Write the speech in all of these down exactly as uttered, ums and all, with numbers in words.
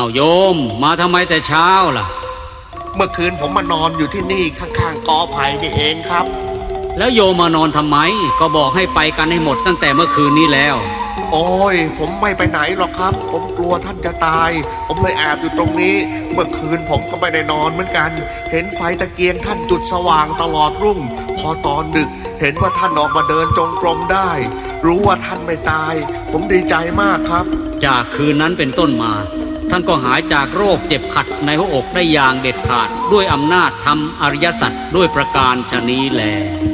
โยมมาทำไมแต่เช้าล่ะเมื่อคืนผมมานอนอยู่ที่นี่ข้างๆกอไผ่นี่เองครับแล้วโยมมานอนทำไมก็บอกให้ไปกันให้หมดตั้งแต่เมื่อคืนนี้แล้วโอ้ยผมไม่ไปไหนหรอกครับผมกลัวท่านจะตายผมเลยแอบอยู่ตรงนี้เมื่อคืนผมก็ไม่ได้นอนเหมือนกันเห็นไฟตะเกียงท่านจุดสว่างตลอดรุ่งพอตอนดึกเห็นว่าท่านออกมาเดินจงกรมได้รู้ว่าท่านไม่ตายผมดีใจมากครับจากคืนนั้นเป็นต้นมาท่านก็หายจากโรคเจ็บขัดในหัวอกได้อย่างเด็ดขาดด้วยอำนาจธรรมอริยสัจด้วยประการฉะนี้แล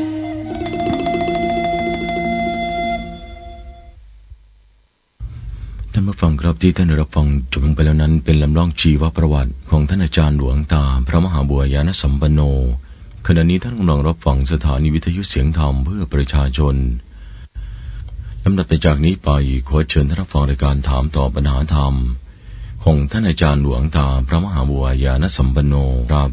ท่านผู้ฟังครับที่ท่านได้รับฟังจบลงไปแล้วนั้นเป็นลำลองชีวประวัติของท่านอาจารย์หลวงตาพระมหาบัวยานสัมปันโนขณะนี้ท่านกำลังรับฟังสถานีวิทยุเสียงธรรมเพื่อประชาชนลำดับไปจากนี้ไปขอเชิญท่านรับฟังรายการถามตอบปัญหาธรรมของท่านอาจารย์หลวงตาพระมหาบัวยานสัมปันโนครับ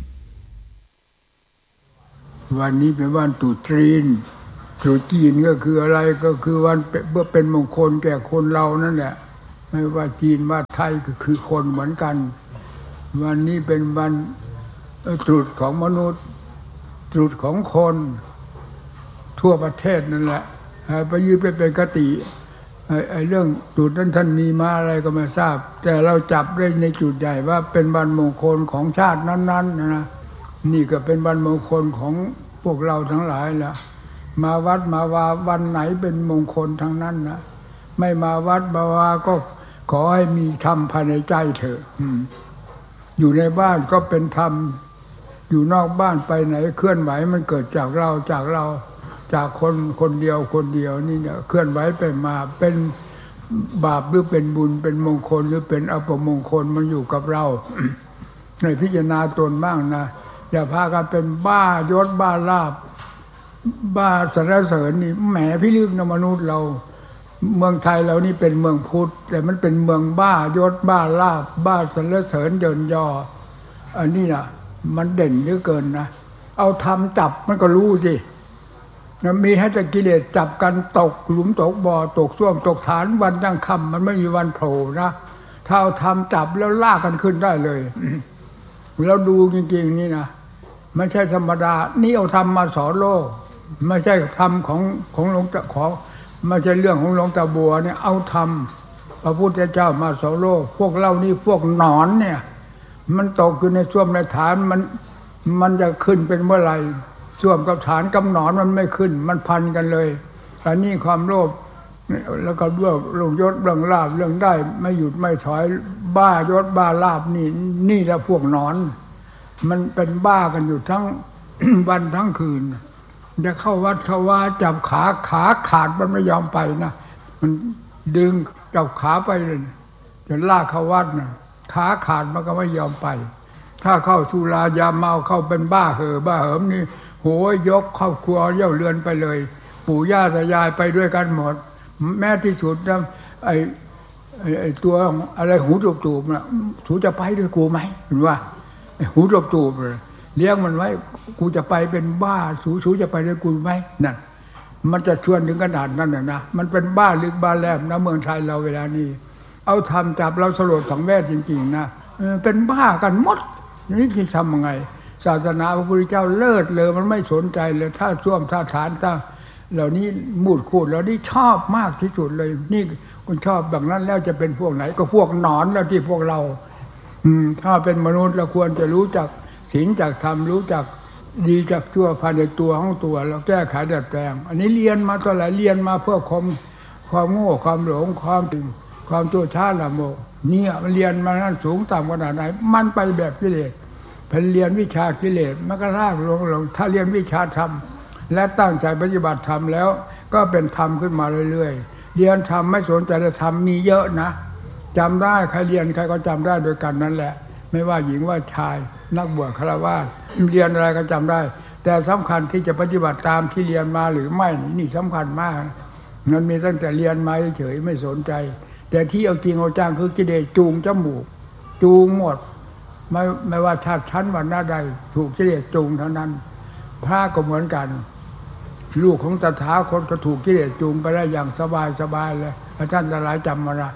วันนี้เป็นวันตรุษจีนตรุษจีนก็คืออะไรก็คือวันเพื่อเป็นมงคลแก่คนเรานั่นแหละไม่ว่าจีนว่าไทยก็คือคนเหมือนกันวันนี้เป็นวันตรุษของมนุษย์ตรุษของคนทั่วประเทศนั่นแหละไปยืดไปเป็นคติไอ้เรื่องจุดนั้นท่านมีมาอะไรก็ไม่ทราบแต่เราจับได้ในจุดใหญ่ว่าเป็นวันมงคลของชาตินั้นๆนะนี่ก็เป็นวันมงคลของพวกเราทั้งหลายแหละมาวัดมาวาวันไหนเป็นมงคลทั้งนั้นนะไม่มาวัดมาวาก็ขอให้มีธรรมภายในใจเถอะอยู่ในบ้านก็เป็นธรรมอยู่นอกบ้านไปไหนเคลื่อนไหวมันเกิดจากเราจากเราจากคนคนเดียวคนเดียวนี่เนี่ยเคลื่อนไหวไปมาเป็นบาปหรือเป็นบุญเป็นมงคลหรือเป็นอัปมงคลมันอยู่กับเรา ในพิจารณาตนบ้างนะอย่าพากันเป็นบ้ายศบ้าลาภบ้าสรรเสริญนี่แหมพี่ลึกนะมนุษย์เราเมืองไทยเรานี่เป็นเมืองพุทธแต่มันเป็นเมืองบ้ายศบ้าลาภบ้าสรรเสริญเยินยออันนี้นะมันเด่นเหลือเกินนะเอาทำจับมันก็รู้สิมีให้แต่กิเลสจับกันตกหลุมตกบ่อตกส้วมตกฐานวันยังค่ำมันไม่มีวันโผล่นะถ้าเอาทำจับแล้วลากกันขึ้นได้เลยแล้วดูจริงๆนี่นะไม่ใช่ธรรมดานี่เอาทำมาสอนโลกไม่ใช่ทำของของหลวงตาขอไม่ใช่เรื่องของหลวงตาบัวเนี่ยเอาทำพระพุทธเจ้ามาสอนโลกพวกเรานี่พวกหนอนเนี่ยมันตกอยู่ในส้วมในฐานมันมันจะขึ้นเป็นเมื่อไหร่ส้วมกับฐานกับหนอนมันไม่ขึ้นมันพันกันเลยอันนี้ความโลภแล้วก็เรื่องลงยศเรื่องลาภเรื่องได้ไม่หยุดไม่ถอยบ้ายศบ้าลาภนี่นี่แหละพวกหนอนมันเป็นบ้ากันอยู่ทั้ง วันทั้งคืนจะเข้าวัดเข้าว่าจับขาขาขาดมันไม่ยอมไปนะมันดึงจับขาไปเลยจะลากเข้าวัดนะขาขาดมันก็ไม่ยอมไปถ้าเข้าสุรายาเมาเข้าเป็นบ้าเหอบ้าเหิมนี่โหยกครอบครัวเย่าเรือนไปเลยปู่ย่าตายายไปด้วยกันหมดแม้ที่สุดนะไอ้ไอ้ตัวอะไรหูตูบๆนะสูจะไปด้วยกูไหมเห็นว่าไอ้หูตูบๆเลยเลี้ยงมันไว้กูจะไปเป็นบ้าสูสูจะไปด้วยกูไหมนั่นมันจะชวนถึงขนาดนั้นนะนะมันเป็นบ้าลึกบ้าแหลมนะเมืองไทยเราเวลานี้เอาทำจับเราสลดสังเวชจริงๆนะเป็นบ้ากันหมดนี่จะทำยังไงศาสนาพระพุทธเจ้าเลิศเลยมันไม่สนใจเลยถ้าช่วมถ้าฐานถ้าเหล่านี้มูดคูดเหล่านี้ชอบมากที่สุดเลยนี่คุณชอบแบบนั้นแล้วจะเป็นพวกไหนก็พวกหนอนแล้วที่พวกเราอืมถ้าเป็นมนุษย์เราควรจะรู้จักศีลจักธรรมรู้จักดีจักชั่วภายในตัวของตัวเราแก้ไขดัดแปลงอันนี้เรียนมาเท่าไหร่เรียนมาเพื่อความความโง่ความหลงความตึงความโจช้าละโมเนี่ยมันเรียนมานั้นสูงต่ำขนาดไหนมันไปแบบกิเลสพอเรียนวิชากิเลสมันก็ลากลงลงถ้าเรียนวิชาธรรมและตั้งใจปฏิบัติธรรมแล้วก็เป็นธรรมขึ้นมาเรื่อยๆเรียนธรรมไม่สนใจจะธรรมมีเยอะนะจำได้ใครเรียนใครก็จำได้โดยกันนั่นแหละไม่ว่าหญิงว่าชายนักบวชฆราวาสเรียนอะไรก็จำได้แต่สำคัญที่จะปฏิบัติตามที่เรียนมาหรือไม่นี่สำคัญมากมันมีตั้งแต่เรียนมาเฉยไม่สนใจแต่ที่เอาจริงเอาจังคือกิเลสจูงจมูกจูงหมดไม่ไม่ว่าชาติชั้นวรรณะใดถูกกิเลสจูงเท่านั้นพระก็เหมือนกันลูกของตถาคตก็ถูกกิเลสจูงไปได้อย่างสบายสบายเลยท่านทั้งหลายจำมาละ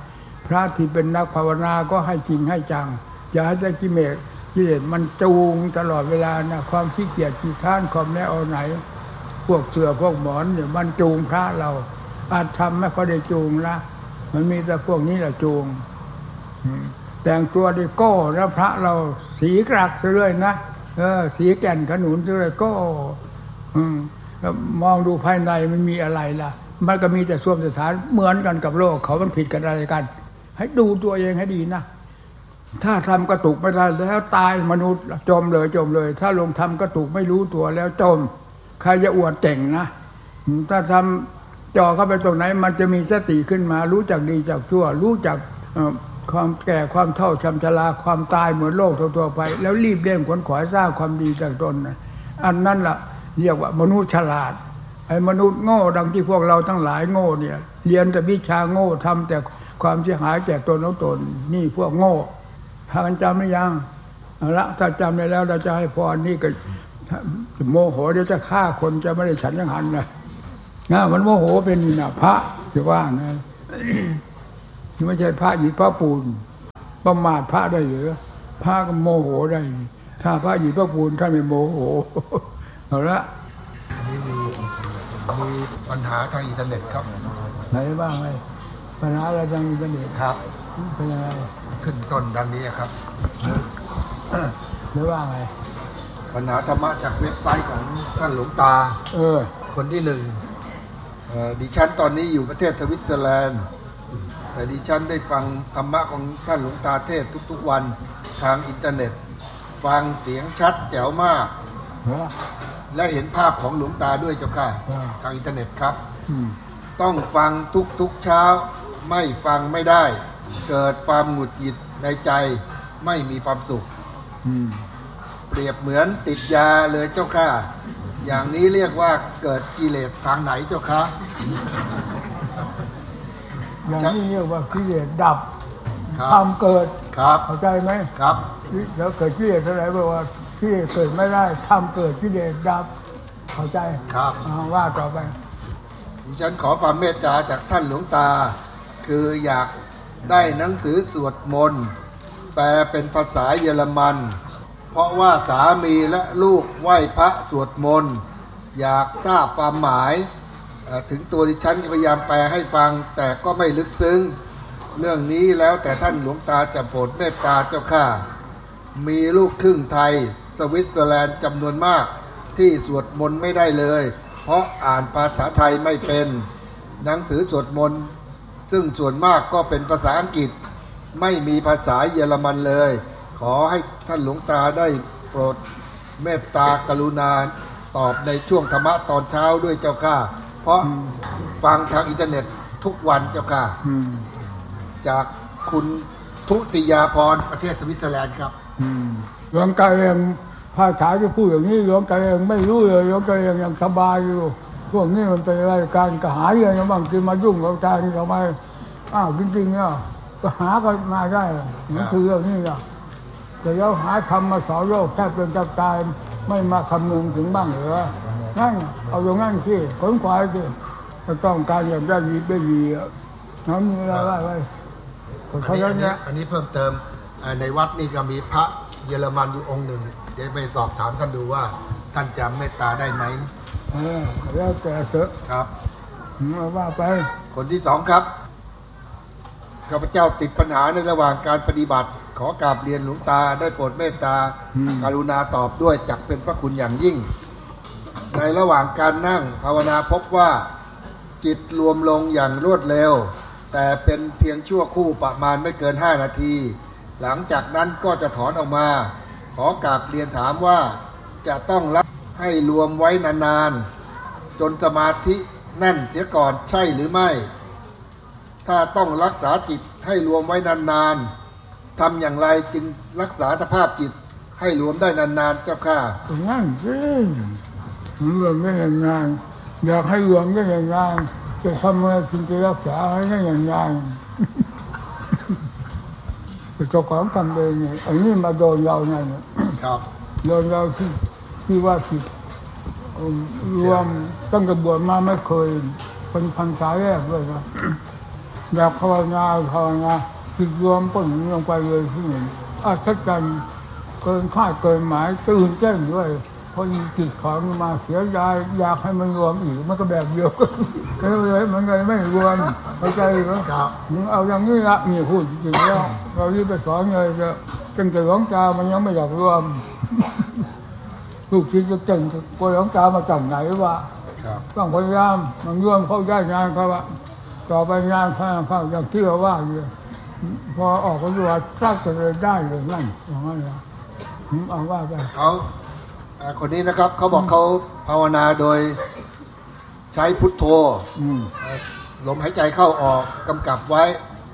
พระที่เป็นนักภาวนาก็ให้จริงให้จังอย่าให้ได้กิเลสกิเลสมันจูงตลอดเวลานะความขี้เกียจขี้ค้านความแน่เอาไหนพวกเสือพวกหมอนเนี่ยมันจูงพระเราอาจทำไม่ค่อยได้จูงนะมันมีแต่พวกนี้แหละจูงแต่งตัวดีโก้แล้วพระเราสีกรักซะเลยนะเออสีแก่นขนุนซะเลยโก้มองดูภายในมันมีอะไรล่ะมันก็มีแต่ส้วมสถานเหมือนกันกับโลกเขามันผิดกันอะไรกันให้ดูตัวเองให้ดีนะถ้าทำกระตุกไม่ได้แล้วตายมนุษย์จมเลยจมเลยถ้าลงทำกระตุกไม่รู้ตัวแล้วจมใครจะอวดเก่งนะถ้าทำจ่อเข้าไปตรงไหนมันจะมีสติขึ้นมารู้จักดีจักชั่วรู้จักความแก่ความเฒ่าชราชราความตายเหมือนโลกทั่วๆไปแล้วรีบเร่งขวนขวายสร้างความดีจากตนนะอันนั้นล่ะเรียกว่ามนุษย์ฉลาดไอ้มนุษย์โง่ดังที่พวกเราทั้งหลายโง่เนี่ยเรียนแต่วิชาโง่ทำแต่ความเสียหายแก่ตนของตนนี่พวกโง่พากันจำหรือยังเอาละถ้าจำได้แล้วเราจะให้พรนี่ก็โมโหเดี๋ยวจะฆ่าคนจะไม่ได้ฉันยังหันนะนะมันโมโหเป็นนะพระจะว่าไงไม่ใช่พระหยิบพระปูนประมาทพระได้หรือพระก็โมโหได้ถ้าพระหยิบพระปูนท่านไม่โมโหเอาละนี่มีมีปัญหาทางอินเทอร์เน็ตครับไหนบ้างไหมปัญหาอะไรทางอินเทอร์เน็ตครับเป็นยังไงขึ้นต้นดังนี้ครับหรือว่าไงปัญหาธรรมะจากเว็บไซต์ของท่านหลวงตาเออคนที่หนึ่งดิฉันตอนนี้อยู่ประเทศสวิตเซอร์แลนด์แต่ดิฉันได้ฟังธรรมะของท่านหลวงตาเทศทุกๆวันทางอินเทอร์เน็ตฟังเสียงชัดแจ๋วมากและเห็นภาพของหลวงตาด้วยเจ้าค่ะทางอินเทอร์เน็ตครับต้องฟังทุกๆเช้าไม่ฟังไม่ได้เกิดความหงุดหงิดในใจไม่มีความสุขเปรียบเหมือนติดยาเลยเจ้าค่ะอย่างนี้เรียกว่าเกิดกิเลสทางไหนเจ้าค่ะอย่างนี้เรียกว่ากิเลสดับทำเกิดเข้าใจไหมครับแล้วเกิดกิเลสอะไรบอกว่ากิเลสเกิดไม่ได้ทำเกิดกิเลสดับเข้าใจครับว่าต่อไปดิฉันขอความเมตตาจากท่านหลวงตาคืออยากได้หนังสือสวดมนต์แปลเป็นภาษาเยอรมันเพราะว่าสามีและลูกไหว้พระสวดมนต์อยากทราบความหมายถึงตัวดิฉันพยายามแปลให้ฟังแต่ก็ไม่ลึกซึ้งเรื่องนี้แล้วแต่ท่านหลวงตาจะโปรดเมตตาเจ้าค่ะมีลูกครึ่งไทยสวิตเซอร์แลนด์จำนวนมากที่สวดมนต์ไม่ได้เลยเพราะอ่านภาษาไทยไม่เป็นหนังสือสวดมนต์ซึ่งส่วนมากก็เป็นภาษาอังกฤษไม่มีภาษาเยอรมันเลยขอให้ท่านหลวงตาได้โปรดเมตตากรุณาตอบในช่วงธรรมะตอนเช้าด้วยเจ้าค่ะเพราะฟังทางอินเทอร์เน็ตทุกวันเจ้าค่ะจากคุณทุติยาพรประเทศสวิตเซอร์แลนด์ครับหลวงตาเองภาษาที่พูดอย่างนี้หลวงตาเองไม่รู้เลยหลวงตาเองยังสบายอยู่พวกนี้มันเป็นรายการกระหายอะไรบางทีมายุ่งกับทางทำไมอ้าวจริงๆเนี่ยก็หากันมาได้นี่คือเรื่องนี้นะแต่เราหาทำมาสอนโลกแทบเป็นจับตายไม่มาคำนึงถึงบ้างเหรอนั่นเอาอย่างนั้นสิขนขวายสิต้องการอย่างได้ดีได้ดีนั่นมีอะไรไว้อันนี้อันนี้เพิ่มเติมในวัดนี่ก็มีพระเยอรมันอยู่องค์หนึ่งเดี๋ยวไปสอบถามท่านดูว่าท่านจำเมตตาได้ไหมเออแล้วแต่เถอะครับว่าไปคนที่สองครับข้าพเจ้าติดปัญหาในระหว่างการปฏิบัติขอกราบเรียนหลวงตาได้โปรดเมตตากรุณาตอบด้วยจักเป็นพระคุณอย่างยิ่งในระหว่างการนั่งภาวนาพบว่าจิตรวมลงอย่างรวดเร็วแต่เป็นเพียงชั่วคู่ประมาณไม่เกินห้านาทีหลังจากนั้นก็จะถอนออกมาขอกราบเรียนถามว่าจะต้องรักให้รวมไว้นานๆจนสมาธิแน่นเสียก่อนใช่หรือไม่ถ้าต้องรักษาจิตให้รวมไว้นานๆทำอย่างไรจึงรักษาสภาพจิตให้รวมได้นานๆเจ้าค่ะนั่นสิรวมได้นานๆอยากให้รวมได้นานๆจะทำอะไรจึงจะรักษาให้ได้นานๆเป็นเจ้าของทำเองไงอันนี้มาโดนเราไงครับโดนเราที่ที่ว่าจิตรวมตั้งแต่บวชมาไม่เคยเป็นพรรษาแรกเลยนะอยากภาวนาภาวนาจิตรวมปนลงไปเลยที่นี่อัศจรรย์เกินคาดเกินหมายตื่นเต้นด้วยพอจิตของมาเสียดายอยากให้มันรวมอีกมันก็แบบเดียวกันเลยมันเลยไม่รวมเข้าใจไหมครับเอาอย่างนี้ละนี่พูดจริงๆแล้วเราที่ไปสอนเลยจะจังแต่หลวงตามันยังไม่อยากรวมลูกศิษย์จะเก่งกว่าหลวงตามาจากไหนวะต้องพยายามมันรวมเข้าได้งานเขาว่าต่อไปงานข้างข้างอย่างที่เราว่าอยู่พอออกก็ว่าซักจะเลยได้เลยนั่นอย่างนั้นนะเอาว่าไปเขาคนนี้นะครับเขาบอกเขาภาวนาโดยใช้พุทโธลมหายใจเข้าออกกำกับไว้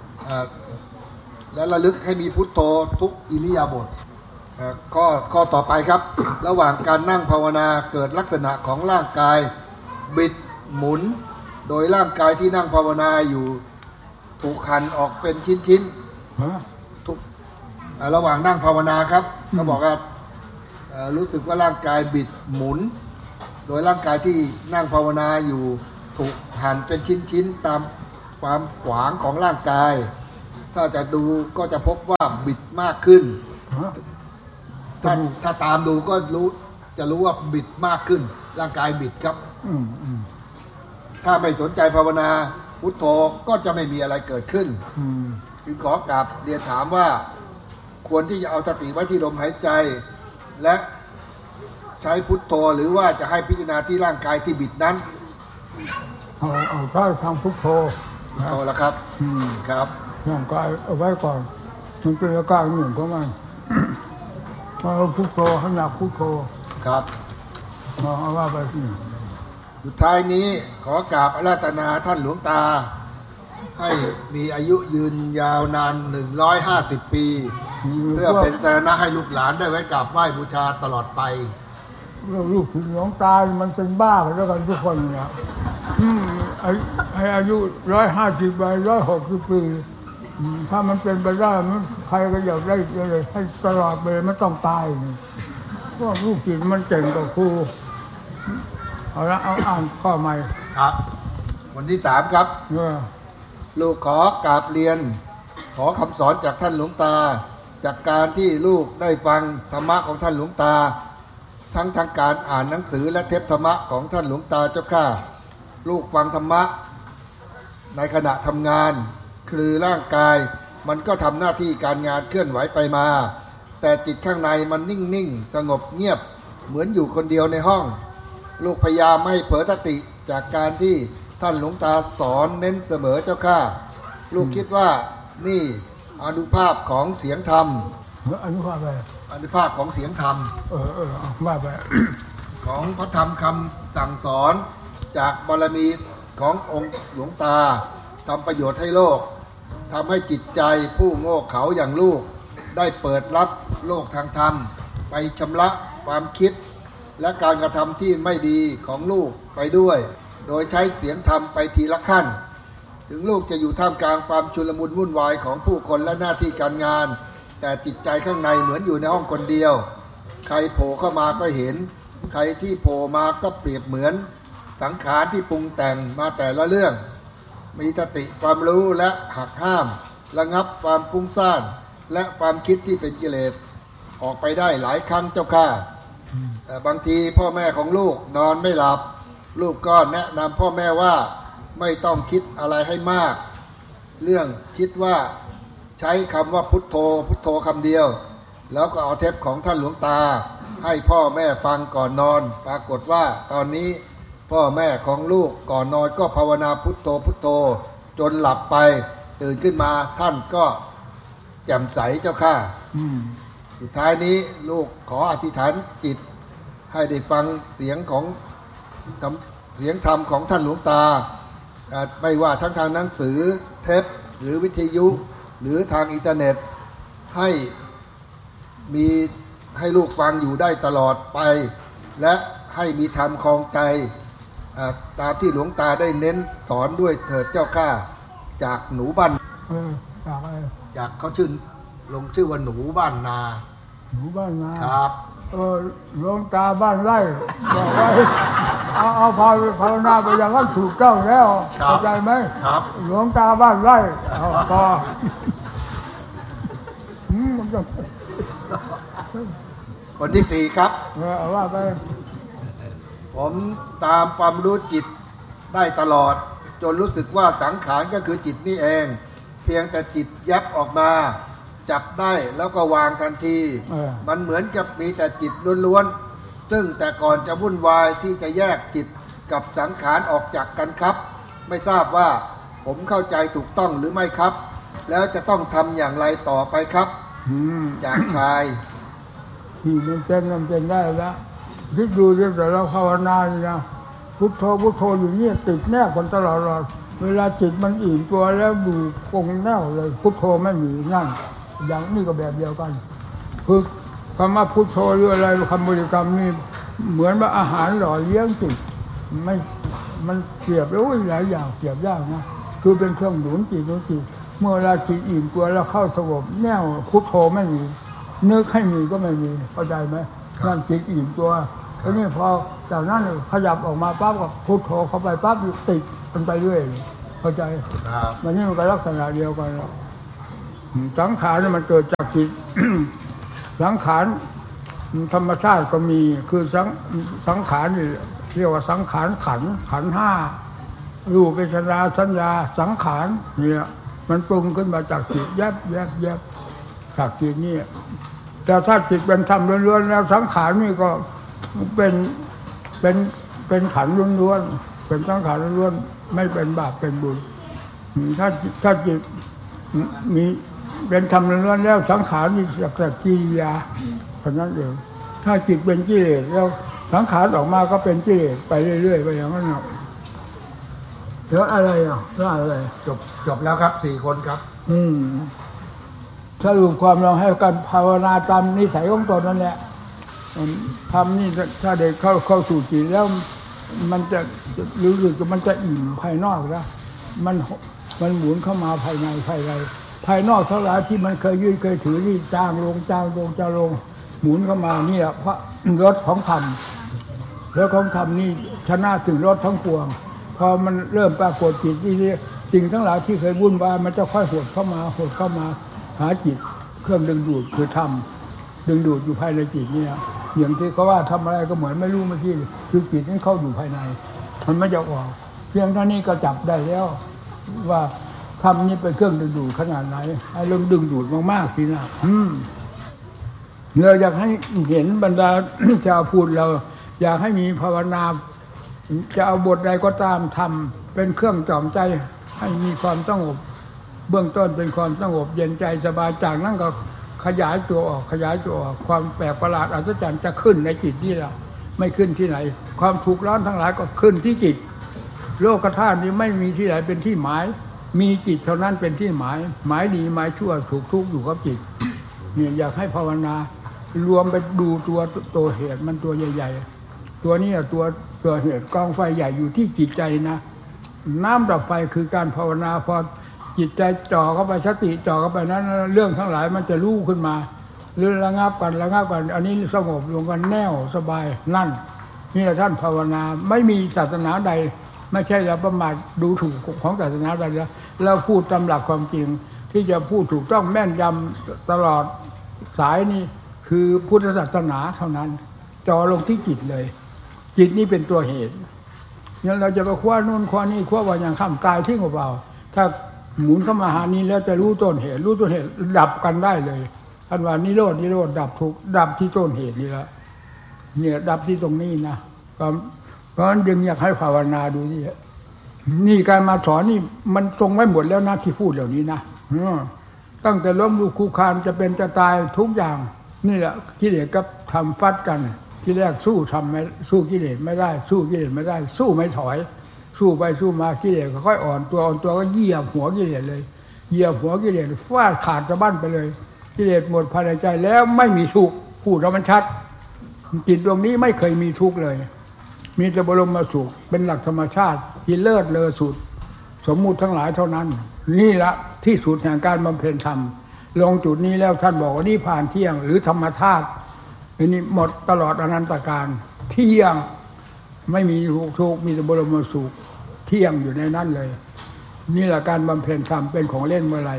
และระลึกให้มีพุทโธทุกอิริยาบถข้อข้อต่อไปครับ ระหว่างการนั่งภาวนาเกิดลักษณะของร่างกายบิดหมุนโดยร่างกายที่นั่งภาวนาอยู่ถูกหั่นออกเป็นชิ้นๆทุกระหว่างนั่งภาวนาครับเขาบอกว่ารู้สึกว่าร่างกายบิดหมุนโดยร่างกายที่นั่งภาวนาอยู่ถูกหั่นเป็นชิ้นๆตามความขวางของร่างกายถ้าจะดูก็จะพบว่าบิดมากขึ้นถ้าถ้าตามดูก็รู้จะรู้ว่าบิดมากขึ้นร่างกายบิดครับถ้าไม่สนใจภาวนาพุทโธก็จะไม่มีอะไรเกิดขึ้นจึงขอกราบเรียนถามว่าควรที่จะเอาสติไว้ที่ลมหายใจและใช้พุทโธหรือว่าจะให้พิจารณาที่ร่างกายที่บิดนั้นเอาเอาใช้ทางพุทโธพุทโธแล้วครับอืมครับร่างกายเอาไว้ก่อนมันเป็นอาการหนึ่งของมันเอาพุทโธให้หนักพุทโธครับเอาว่าไปสิสุดท้ายนี้ขอกราบอาราธนาท่านหลวงตาให้มีอายุยืนยาวนานหนึ่งร้อยห้าสิบปีเพื่อเป็นสรณะให้ลูกหลานได้ไว้กราบไหว้บูชาตลอดไปลูกหลวงตามันเป็นบ้ากันแล้วกันทุกคนเนี่ยให้อายุร้อยห้าสิบไปร้อยหกสิบปีถ้ามันเป็นไปได้มันใครก็อยากได้เลยให้ตลอดไปไม่ต้องตายเพราะลูกศิษย์มันเก่งกว่าครูเอาละเอาอ่านข้อใหม่ครับวันที่สามครับลูกขอกราบเรียนขอคำสอนจากท่านหลวงตาจากการที่ลูกได้ฟังธรรมะของท่านหลวงตาทั้งทางการอ่านหนังสือและเทปธรรมะของท่านหลวงตาเจ้าข้าลูกฟังธรรมะในขณะทำงานคือร่างกายมันก็ทำหน้าที่การงานเคลื่อนไหวไปมาแต่จิตข้างในมันนิ่งๆสงบเงียบเหมือนอยู่คนเดียวในห้องลูกพยายามไม่เผลอสติจากการที่ท่านหลวงตาสอนเน้นเสมอเจ้าข้าลูกคิดว่านี่อนุภาพของเสียงธรรมอนุภาพอะไรอนุภาพของเสียงธรรมเออเออว่าไปของพระธรรมคำสั่งสอนจากบารมีขององค์หลวงตาทำประโยชน์ให้โลกทำให้จิตใจผู้โง่เขลาอย่างลูกได้เปิดรับโลกทางธรรมไปชำระความคิดและการกระทำที่ไม่ดีของลูกไปด้วยโดยใช้เสียงธรรมไปทีละขั้นถึงลูกจะอยู่ท่ามกลางความชุลมุนวุ่นวายของผู้คนและหน้าที่การงานแต่จิตใจข้างในเหมือนอยู่ในห้องคนเดียวใครโผล่เข้ามาก็เห็นใครที่โผล่มาก็เปรียบเหมือนสังขารที่ปรุงแต่งมาแต่ละเรื่องมีสติความรู้และหักห้ามระงับความฟุ้งซ่านและความคิดที่เป็นกิเลสออกไปได้หลายครั้งเจ้าข้าแต่บางทีพ่อแม่ของลูกนอนไม่หลับลูกก็แนะนำพ่อแม่ว่าไม่ต้องคิดอะไรให้มากเรื่องคิดว่าใช้คำว่าพุทโธพุทโธคำเดียวแล้วก็เอาเทปของท่านหลวงตาให้พ่อแม่ฟังก่อนนอนปรากฏว่าตอนนี้พ่อแม่ของลูกก่อนนอนก็ภาวนาพุทโธพุทโธจนหลับไปตื่นขึ้นมาท่านก็แจ่มใสเจ้าข้าสุดท้ายนี้ลูกขออธิษฐานจิตให้ได้ฟังเสียงของเสียงธรรมของท่านหลวงตาไม่ว่าทั้งทางหนังสือเทปหรือวิทยุหรือทางอินเทอร์เน็ตให้มีให้ลูกฟังอยู่ได้ตลอดไปและให้มีธรรมครองใจตามที่หลวงตาได้เน้นสอนด้วยเถิดเจ้าข้าจากหนูบ้านจากอะไรจากเขาชื่อลงชื่อว่าหนูบ้านนาหนูบ้านนาครับเออหลวงตาบ้านไร่บอกว่าเอาเอาภาวภาวนาไปอย่างนั้นถูกต้องแล้วเข้าใจไหมครับหลวงตาบ้านไร่เอาพอคนที่สี่ครับเออว่าไปผมตามความรู้จิตได้ตลอดจนรู้สึกว่าสังขารก็คือจิตนี่เองเพียงแต่จิตยับออกมาจับได้แล้วก็วางทันทีมันเหมือนกับมีแต่จิตล้วนๆซึ่งแต่ก่อนจะวุ่นวายที่จะแยกจิตกับสังขารออกจากกันครับไม่ทราบว่าผมเข้าใจถูกต้องหรือไม่ครับแล้วจะต้องทำอย่างไรต่อไปครับจากชายที่มันเป็นมันเป็นได้แล้วคิดดูดิแต่เราภาวนาเนี่ยพุทโธพุทโธอยู่นี่ติดแนบคนตลอดเวลาจิตมันอิ่มตัวแล้วดูคงแน่วเลยพุทโธไม่มีนั่นอย่างนี้ก็แบบเดียวกันคือคำว่าพุทโธหรืออะไรคำบริกรรมนี่เหมือนว่าอาหารหล่อเลี้ยงจิตไม่มันเสียบแล้วหลายอย่างเสียบยากนะคือเป็นเครื่องหนุนจิตหนุนจิตเมื่อเวลาจิตอิ่มตัวแล้วเข้าสงบแน่วพุทโธไม่มีนึกให้มีก็ไม่มีเข้าใจไหมนั่นจิตอิ่มตัวแล้วนี่พอจากนั้นขยับออกมาปั๊บก็พุทโธเข้าไปปั๊บติดมันไปเรื่อยเข้าใจมันนี่มันก็ลักษณะเดียวกันแล้วสังขารมันเกิดจากจิต สังขารธรรมชาติก็มีคือสังสังขารนี่เรียกว่าสังขารขันขันห้ารูปเวทนาสัญญาสังขารเนี่ยมันปรุงขึ้นมาจากจิตแยบแยบแยบจากจิตนี่แต่ถ้าจิตเป็นธรรมล้วนๆแล้วสังขารนี่ก็เป็นเป็นเป็นขันล้วนๆเป็นสังขารล้วนๆไม่เป็นบาปเป็นบุญถ้าถ้าจิตมีเป็นธรรมล้วนๆแล้วสังขารมีสักกิริยาเพราะนั้นเองถ้าจิตเป็นกิเลสแล้วสังขารออกมาก็เป็นกิเลสไปเรื่อยๆไปอย่างนั้นเนาะแล้วอะไรอ่ะแล้วอะไรจบจบแล้วครับสี่คนครับอืมสรุปความเราให้การภาวนาตามนิสัยของตนนั่นแหละทำนี่ถ้าเด็กเข้าเข้าสู่จิตแล้วมันจะรู้สึกว่ามันจะอิ่มภายนอกแล้วมันมันหมุนเข้ามาภายในภายในภายนอกเท่าไหร่ที่มันเคยยืดเคยถือนี่จางลงจางลงจางลงหมุนเข้ามานี่แหละเพราะรถของธรรมรถของธรรมนี่ชนะถึงรถทั้งปวงพอมันเริ่มปรากฏจิตที่สิ่งทั้งหลายที่เคยวุ่นวายมันจะค่อยหดเข้ามาหดเข้ามาหาจิตเครื่องดึงดูดคือธรรมดึงดูดอยู่ภายในจิตนี่นะอย่างที่เขาว่าทำอะไรก็เหมือนไม่รู้เมื่อกี้คือจิตนั้นเข้าอยู่ภายในมันไม่จะออกเพียงเท่านี้ก็จับได้แล้วว่าธรรมนี้เป็นเครื่องดึงดูดขนาดไหนไอ้เรื่องดึงดูดมากๆสินะอืมเราอยากให้เห็นบรรดา ชาวพุทธเราอยากให้มีภาวนาจะเอาบทใดก็ตามทำเป็นเครื่องจอมใจให้มีความสงบเบื้องต้นเป็นความสงบเย็นใจสบายจากนั้นก็ขยายตัวออกขยายตัวออกความแปลกประหลาดอัศจรรย์จะขึ้นในจิตนี่แหละไม่ขึ้นที่ไหนความทุกข์ร้อนทั้งหลายก็ขึ้นที่จิตโลกธาตุนี้ไม่มีที่ไหนเป็นที่หมายมีจิตเท่านั้นเป็นที่หมายหมายดีหมายชั่วถูกทุกข์อยู่กับจิตเนี่ยอยากให้ภาวนารวมไปดูตัวตัวเหตุมันตัวใหญ่ๆตัวนี้ตัวตัวเหตุกองไฟใหญ่อยู่ที่จิตใจนะน้ำดับไฟคือการภาวนาพอจิตใจจ่อเข้าไปสติจ่อเข้าไปนั้นเรื่องทั้งหลายมันจะรู้ขึ้นมาหรือระงับกันระงับกันอันนี้สงบลงกันแน่วสบายนั่นนี่แหละท่านภาวนาไม่มีศาสนาใดไม่ใช่เราประมาทดูถูกของศาสนาใดแล้วเราพูดตามหลักความจริงที่จะพูดถูกต้องแม่นยำตลอดสายนี่คือพุทธศาสนาเท่านั้นจ่อลงที่จิตเลยจิตนี่เป็นตัวเหตุงั้นเราจะไปคว้านู่นคว้านี่คว้าว่าอย่างข้ามตายทิ้งเปล่าถ้าหมุนเข้ามาหานี้แล้วจะรู้ต้นเหตุรู้ต้นเหตุดับกันได้เลยท่านว่านิโรธนิโรธดับทุกข์ดับที่ต้นเหตุนี่แหละเนี่ยดับที่ตรงนี้นะเพราะฉะนั้นจึงอยากให้ภาวนาดูนี่นี่การมาสอนนี่มันทรงไว้หมดแล้วนะที่พูดเหล่านี้นะตั้งแต่ล้มลุกคลุกคลานจะเป็นจะตายทุกอย่างนี่แหละกิเลสก็ทำฟัดกันที่แรกสู้ทำไม่สู้กิเลสไม่ได้สู้กิเลสไม่ได้สู้ไม่ถอยสู้ไปสู้มากิเลสก็ค่อยอ่อนตัวอ่อนตัวก็เหยียบหัวกิเลสเลยเหยียบหัวกิเลสฟาดขาดสะบั้นไปเลยกิเลสหมดภายในใจแล้วไม่มีทุกข์พูดแล้วมันชัดจิตดวงนี้ไม่เคยมีทุกข์เลยมีแต่บรมสุขเป็นหลักธรรมชาติที่เลิศเลอสุดสมมุติทั้งหลายเท่านั้นนี่ละที่สุดแห่งการบำเพ็ญธรรมลงจุดนี้แล้วท่านบอกว่านี่ผ่านเที่ยงหรือธรรมธาตุอันนี้หมดตลอดอนันตกาลเที่ยงไม่มีทุกข์มีแต่บรมสุขเที่ยงอยู่ในนั้นเลยนี่แหละการบำเพ็ญธรรมเป็นของเล่นเมื่อไร